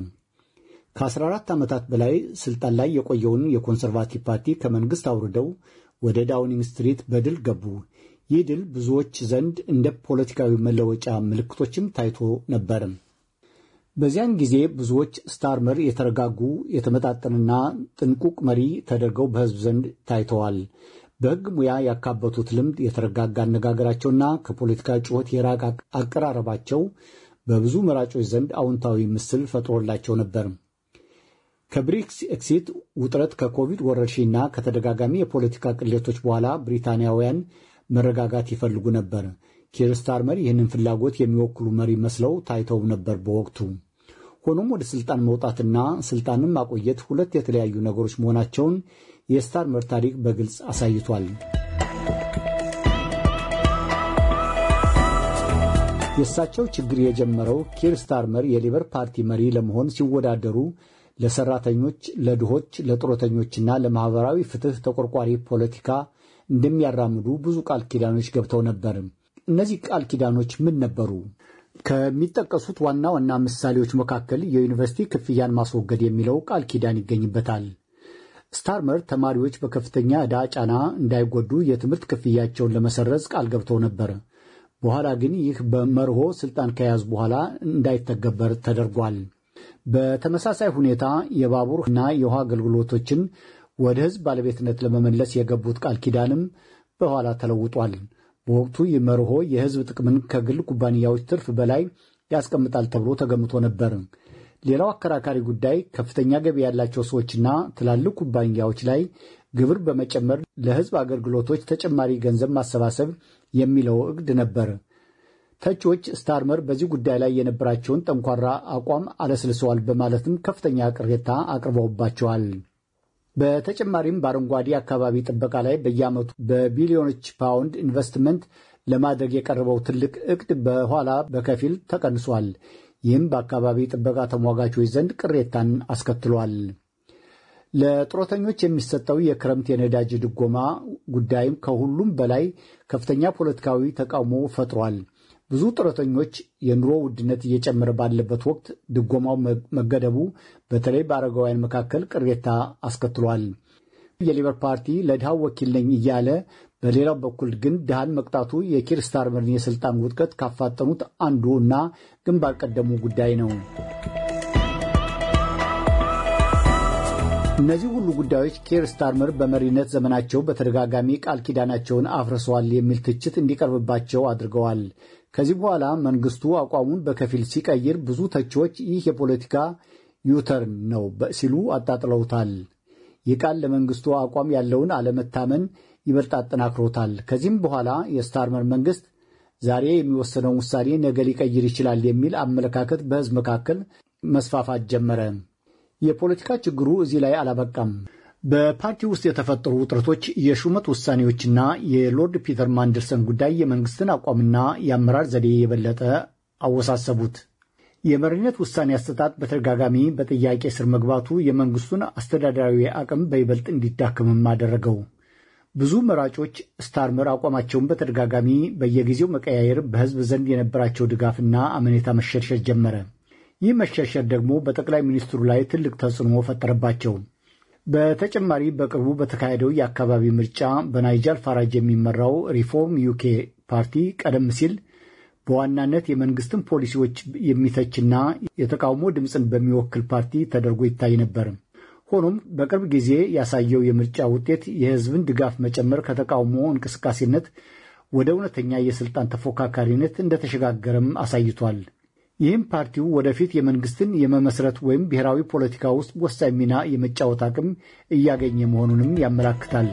ከ14 ዓመታት በላይ ስልጣን ላይ የቆየውን የኮንሰርቫቲቭ ፓርቲ ከመንግስት አውርደው ወደ ዳውኒንግ ስትሪት በድል ገቡ። ይህ ድል ብዙዎች ዘንድ እንደ ፖለቲካዊ መለወጫ ምልክቶችም ታይቶ ነበር። በዚያን ጊዜ ብዙዎች ስታርመር የተረጋጉ የተመጣጠንና ጥንቁቅ መሪ ተደርገው በሕዝብ ዘንድ ታይተዋል። በሕግ ሙያ ያካበቱት ልምድ፣ የተረጋጋ አነጋገራቸውና ከፖለቲካ ጩኸት የራቀ አቀራረባቸው በብዙ መራጮች ዘንድ አዎንታዊ ምስል ፈጥሮላቸው ነበር። ከብሬክሲት ውጥረት፣ ከኮቪድ ወረርሽኝና ከተደጋጋሚ የፖለቲካ ቅሌቶች በኋላ ብሪታንያውያን መረጋጋት ይፈልጉ ነበር። ኪር ስታርመር ይህንን ፍላጎት የሚወክሉ መሪ መስለው ታይተው ነበር በወቅቱ። ሆኖም ወደ ስልጣን መውጣትና ስልጣንን ማቆየት ሁለት የተለያዩ ነገሮች መሆናቸውን የስታርመር ታሪክ በግልጽ አሳይቷል። የእሳቸው ችግር የጀመረው ኪር ስታርመር የሌበር ፓርቲ መሪ ለመሆን ሲወዳደሩ ለሰራተኞች፣ ለድሆች፣ ለጡረተኞችና ለማህበራዊ ፍትህ ተቆርቋሪ ፖለቲካ እንደሚያራምዱ ብዙ ቃል ኪዳኖች ገብተው ነበር። እነዚህ ቃል ኪዳኖች ምን ነበሩ? ከሚጠቀሱት ዋና ዋና ምሳሌዎች መካከል የዩኒቨርሲቲ ክፍያን ማስወገድ የሚለው ቃል ኪዳን ይገኝበታል። ስታርመር ተማሪዎች በከፍተኛ ዕዳ ጫና እንዳይጎዱ የትምህርት ክፍያቸውን ለመሰረዝ ቃል ገብተው ነበር። በኋላ ግን ይህ በመርሆ ስልጣን ከያዙ በኋላ እንዳይተገበር ተደርጓል። በተመሳሳይ ሁኔታ የባቡርና የውሃ አገልግሎቶችን ወደ ሕዝብ ባለቤትነት ለመመለስ የገቡት ቃል ኪዳንም በኋላ ተለውጧል። በወቅቱ የመርሆ የሕዝብ ጥቅምን ከግል ኩባንያዎች ትርፍ በላይ ያስቀምጣል ተብሎ ተገምቶ ነበር። ሌላው አከራካሪ ጉዳይ ከፍተኛ ገቢ ያላቸው ሰዎችና ትላልቅ ኩባንያዎች ላይ ግብር በመጨመር ለሕዝብ አገልግሎቶች ተጨማሪ ገንዘብ ማሰባሰብ የሚለው ዕቅድ ነበር። ተቺዎች ስታርመር በዚህ ጉዳይ ላይ የነበራቸውን ጠንኳራ አቋም አለስልሰዋል በማለትም ከፍተኛ ቅሬታ አቅርበውባቸዋል። በተጨማሪም በአረንጓዴ አካባቢ ጥበቃ ላይ በየዓመቱ በቢሊዮኖች ፓውንድ ኢንቨስትመንት ለማድረግ የቀረበው ትልቅ ዕቅድ በኋላ በከፊል ተቀንሷል። ይህም በአካባቢ ጥበቃ ተሟጋቾች ዘንድ ቅሬታን አስከትሏል። ለጡረተኞች የሚሰጠው የክረምት የነዳጅ ድጎማ ጉዳይም ከሁሉም በላይ ከፍተኛ ፖለቲካዊ ተቃውሞ ፈጥሯል። ብዙ ጡረተኞች የኑሮ ውድነት እየጨመረ ባለበት ወቅት ድጎማው መገደቡ በተለይ በአረጋውያን መካከል ቅሬታ አስከትሏል። የሌበር ፓርቲ ለድሃው ወኪል ነኝ እያለ በሌላው በኩል ግን ድሃን መቅጣቱ የኪር ስታርመርን የስልጣን ውድቀት ካፋጠኑት አንዱ እና ግንባር ቀደሙ ጉዳይ ነው። እነዚህ ሁሉ ጉዳዮች ኪር ስታርመር በመሪነት ዘመናቸው በተደጋጋሚ ቃል ኪዳናቸውን አፍርሰዋል የሚል ትችት እንዲቀርብባቸው አድርገዋል። ከዚህ በኋላ መንግስቱ አቋሙን በከፊል ሲቀይር ብዙ ተቺዎች ይህ የፖለቲካ ዩተርን ነው ሲሉ አጣጥለውታል። ይህ ቃል ለመንግስቱ አቋም ያለውን አለመታመን ይበልጥ አጠናክሮታል። ከዚህም በኋላ የስታርመር መንግስት ዛሬ የሚወሰነው ውሳኔ ነገ ሊቀይር ይችላል የሚል አመለካከት በሕዝብ መካከል መስፋፋት ጀመረ። የፖለቲካ ችግሩ እዚህ ላይ አላበቃም። በፓርቲ ውስጥ የተፈጠሩ ውጥረቶች፣ የሹመት ውሳኔዎችና የሎርድ ፒተር ማንደርሰን ጉዳይ የመንግስትን አቋምና የአመራር ዘዴ የበለጠ አወሳሰቡት። የመሪነት ውሳኔ አሰጣጥ በተደጋጋሚ በጥያቄ ስር መግባቱ የመንግስቱን አስተዳደራዊ አቅም በይበልጥ እንዲዳከምም አደረገው። ብዙ መራጮች ስታርመር አቋማቸውን በተደጋጋሚ በየጊዜው መቀያየር በሕዝብ ዘንድ የነበራቸው ድጋፍና አመኔታ መሸርሸር ጀመረ። ይህ መሸርሸር ደግሞ በጠቅላይ ሚኒስትሩ ላይ ትልቅ ተጽዕኖ ፈጠረባቸው። በተጨማሪ በቅርቡ በተካሄደው የአካባቢ ምርጫ በናይጃል ፋራጅ የሚመራው ሪፎርም ዩኬ ፓርቲ ቀደም ሲል በዋናነት የመንግስትን ፖሊሲዎች የሚተችና የተቃውሞ ድምፅን በሚወክል ፓርቲ ተደርጎ ይታይ ነበር። ሆኖም በቅርብ ጊዜ ያሳየው የምርጫ ውጤት የሕዝብን ድጋፍ መጨመር ከተቃውሞ እንቅስቃሴነት ወደ እውነተኛ የስልጣን ተፎካካሪነት እንደተሸጋገረም አሳይቷል። ይህም ፓርቲው ወደፊት የመንግስትን የመመስረት ወይም ብሔራዊ ፖለቲካ ውስጥ ወሳኝ ሚና የመጫወት አቅም እያገኘ መሆኑንም ያመላክታል።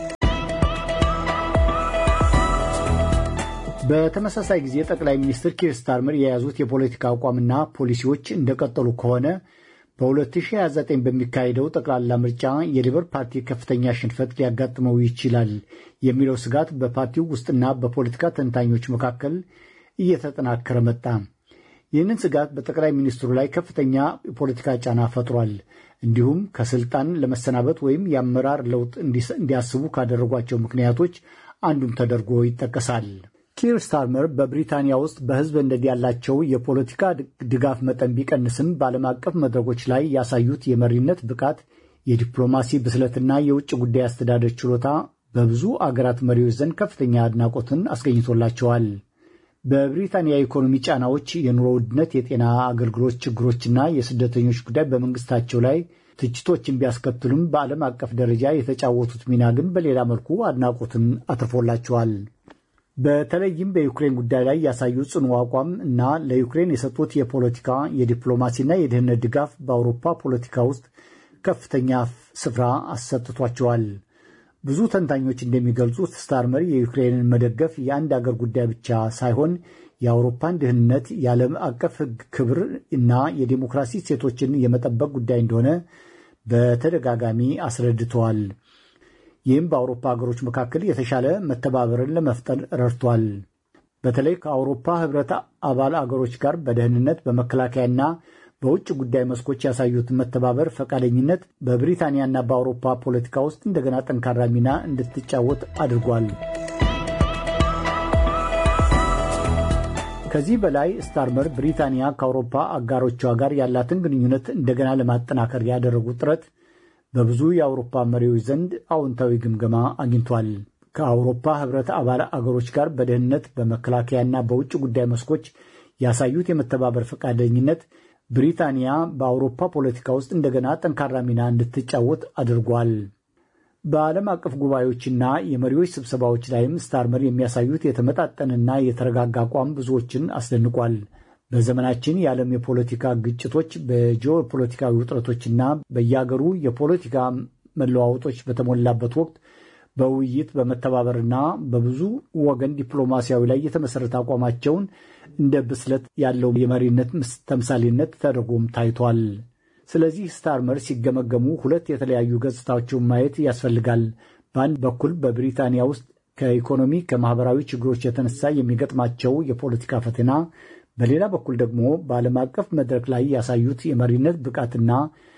በተመሳሳይ ጊዜ ጠቅላይ ሚኒስትር ኪር ስታርመር የያዙት የፖለቲካ አቋምና ፖሊሲዎች እንደቀጠሉ ከሆነ በሁለት ሺህ ሃያ ዘጠኝ በሚካሄደው ጠቅላላ ምርጫ የሊበር ፓርቲ ከፍተኛ ሽንፈት ሊያጋጥመው ይችላል የሚለው ስጋት በፓርቲው ውስጥና በፖለቲካ ተንታኞች መካከል እየተጠናከረ መጣ። ይህንን ስጋት በጠቅላይ ሚኒስትሩ ላይ ከፍተኛ የፖለቲካ ጫና ፈጥሯል። እንዲሁም ከስልጣን ለመሰናበት ወይም የአመራር ለውጥ እንዲያስቡ ካደረጓቸው ምክንያቶች አንዱም ተደርጎ ይጠቀሳል። ኪር ስታርመር በብሪታንያ ውስጥ በሕዝብ እንደዲ ያላቸው የፖለቲካ ድጋፍ መጠን ቢቀንስም በዓለም አቀፍ መድረኮች ላይ ያሳዩት የመሪነት ብቃት፣ የዲፕሎማሲ ብስለትና የውጭ ጉዳይ አስተዳደር ችሎታ በብዙ አገራት መሪዎች ዘንድ ከፍተኛ አድናቆትን አስገኝቶላቸዋል። በብሪታንያ የኢኮኖሚ ጫናዎች፣ የኑሮ ውድነት፣ የጤና አገልግሎት ችግሮችና የስደተኞች ጉዳይ በመንግስታቸው ላይ ትችቶችን ቢያስከትሉም በዓለም አቀፍ ደረጃ የተጫወቱት ሚና ግን በሌላ መልኩ አድናቆትን አትርፎላቸዋል። በተለይም በዩክሬን ጉዳይ ላይ ያሳዩት ጽኑ አቋም እና ለዩክሬን የሰጡት የፖለቲካ የዲፕሎማሲና የደህንነት ድጋፍ በአውሮፓ ፖለቲካ ውስጥ ከፍተኛ ስፍራ አሰጥቷቸዋል። ብዙ ተንታኞች እንደሚገልጹት ስታርመር የዩክሬንን መደገፍ የአንድ አገር ጉዳይ ብቻ ሳይሆን የአውሮፓን ደህንነት፣ የዓለም አቀፍ ሕግ ክብር እና የዲሞክራሲ እሴቶችን የመጠበቅ ጉዳይ እንደሆነ በተደጋጋሚ አስረድተዋል። ይህም በአውሮፓ ሀገሮች መካከል የተሻለ መተባበርን ለመፍጠር ረድቷል። በተለይ ከአውሮፓ ህብረት አባል አገሮች ጋር በደህንነት በመከላከያና በውጭ ጉዳይ መስኮች ያሳዩት መተባበር ፈቃደኝነት በብሪታንያና በአውሮፓ ፖለቲካ ውስጥ እንደገና ጠንካራ ሚና እንድትጫወት አድርጓል። ከዚህ በላይ ስታርመር ብሪታንያ ከአውሮፓ አጋሮቿ ጋር ያላትን ግንኙነት እንደገና ለማጠናከር ያደረጉት ጥረት በብዙ የአውሮፓ መሪዎች ዘንድ አዎንታዊ ግምገማ አግኝቷል። ከአውሮፓ ህብረት አባል አገሮች ጋር በደህንነት በመከላከያና በውጭ ጉዳይ መስኮች ያሳዩት የመተባበር ፈቃደኝነት ብሪታንያ በአውሮፓ ፖለቲካ ውስጥ እንደገና ጠንካራ ሚና እንድትጫወት አድርጓል። በዓለም አቀፍ ጉባኤዎችና የመሪዎች ስብሰባዎች ላይም ስታርመር የሚያሳዩት የተመጣጠንና የተረጋጋ አቋም ብዙዎችን አስደንቋል። በዘመናችን የዓለም የፖለቲካ ግጭቶች፣ በጂኦፖለቲካዊ ውጥረቶችና በየአገሩ የፖለቲካ መለዋወጦች በተሞላበት ወቅት በውይይት በመተባበርና በብዙ ወገን ዲፕሎማሲያዊ ላይ የተመሰረተ አቋማቸውን እንደ ብስለት ያለው የመሪነት ተምሳሌነት ተደርጎም ታይቷል። ስለዚህ ስታርመር ሲገመገሙ ሁለት የተለያዩ ገጽታዎችን ማየት ያስፈልጋል። በአንድ በኩል በብሪታንያ ውስጥ ከኢኮኖሚ ከማህበራዊ ችግሮች የተነሳ የሚገጥማቸው የፖለቲካ ፈተና፣ በሌላ በኩል ደግሞ በዓለም አቀፍ መድረክ ላይ ያሳዩት የመሪነት ብቃትና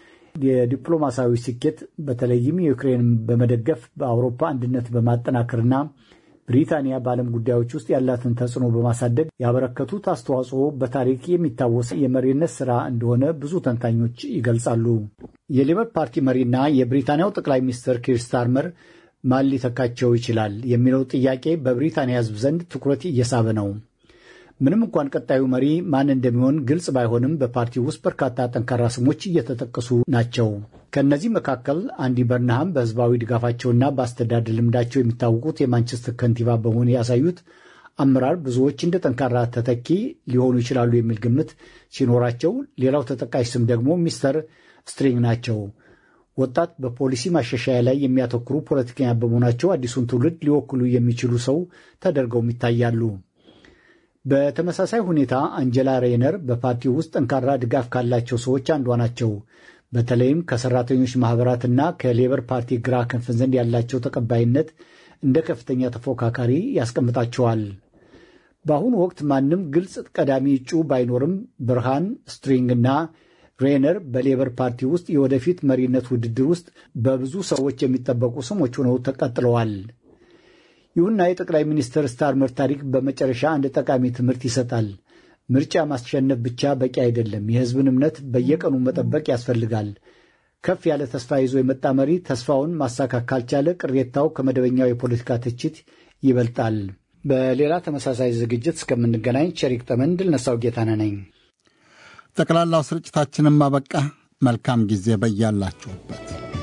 የዲፕሎማሲያዊ ስኬት በተለይም የዩክሬንን በመደገፍ በአውሮፓ አንድነት በማጠናከርና ብሪታንያ በዓለም ጉዳዮች ውስጥ ያላትን ተጽዕኖ በማሳደግ ያበረከቱት አስተዋጽኦ በታሪክ የሚታወስ የመሪነት ሥራ እንደሆነ ብዙ ተንታኞች ይገልጻሉ። የሌበር ፓርቲ መሪና የብሪታንያው ጠቅላይ ሚኒስትር ኪር ስታርመር ማን ሊተካቸው ይችላል የሚለው ጥያቄ በብሪታንያ ሕዝብ ዘንድ ትኩረት እየሳበ ነው። ምንም እንኳን ቀጣዩ መሪ ማን እንደሚሆን ግልጽ ባይሆንም በፓርቲው ውስጥ በርካታ ጠንካራ ስሞች እየተጠቀሱ ናቸው። ከእነዚህ መካከል አንዲ በርንሃም በህዝባዊ ድጋፋቸውና በአስተዳደር ልምዳቸው የሚታወቁት የማንቸስተር ከንቲባ በመሆን ያሳዩት አመራር ብዙዎች እንደ ጠንካራ ተተኪ ሊሆኑ ይችላሉ የሚል ግምት ሲኖራቸው፣ ሌላው ተጠቃሽ ስም ደግሞ ሚስተር ስትሪንግ ናቸው። ወጣት በፖሊሲ ማሻሻያ ላይ የሚያተኩሩ ፖለቲከኛ በመሆናቸው አዲሱን ትውልድ ሊወክሉ የሚችሉ ሰው ተደርገውም ይታያሉ። በተመሳሳይ ሁኔታ አንጀላ ሬነር በፓርቲው ውስጥ ጠንካራ ድጋፍ ካላቸው ሰዎች አንዷ ናቸው። በተለይም ከሰራተኞች ማህበራትና ከሌበር ፓርቲ ግራ ክንፍ ዘንድ ያላቸው ተቀባይነት እንደ ከፍተኛ ተፎካካሪ ያስቀምጣቸዋል። በአሁኑ ወቅት ማንም ግልጽ ቀዳሚ እጩ ባይኖርም ብርሃን ስትሪንግና ሬነር በሌበር ፓርቲ ውስጥ የወደፊት መሪነት ውድድር ውስጥ በብዙ ሰዎች የሚጠበቁ ስሞች ሆነው ተቀጥለዋል። ይሁንና የጠቅላይ ሚኒስትር ስታርመር ታሪክ በመጨረሻ አንድ ጠቃሚ ትምህርት ይሰጣል። ምርጫ ማስሸነፍ ብቻ በቂ አይደለም። የሕዝብን እምነት በየቀኑ መጠበቅ ያስፈልጋል። ከፍ ያለ ተስፋ ይዞ የመጣ መሪ ተስፋውን ማሳካት ካልቻለ ቅሬታው ከመደበኛው የፖለቲካ ትችት ይበልጣል። በሌላ ተመሳሳይ ዝግጅት እስከምንገናኝ ቸሪክ ጠመን ድል ነሳው ጌታነህ ነኝ። ጠቅላላው ስርጭታችንም አበቃ። መልካም ጊዜ በያላችሁበት።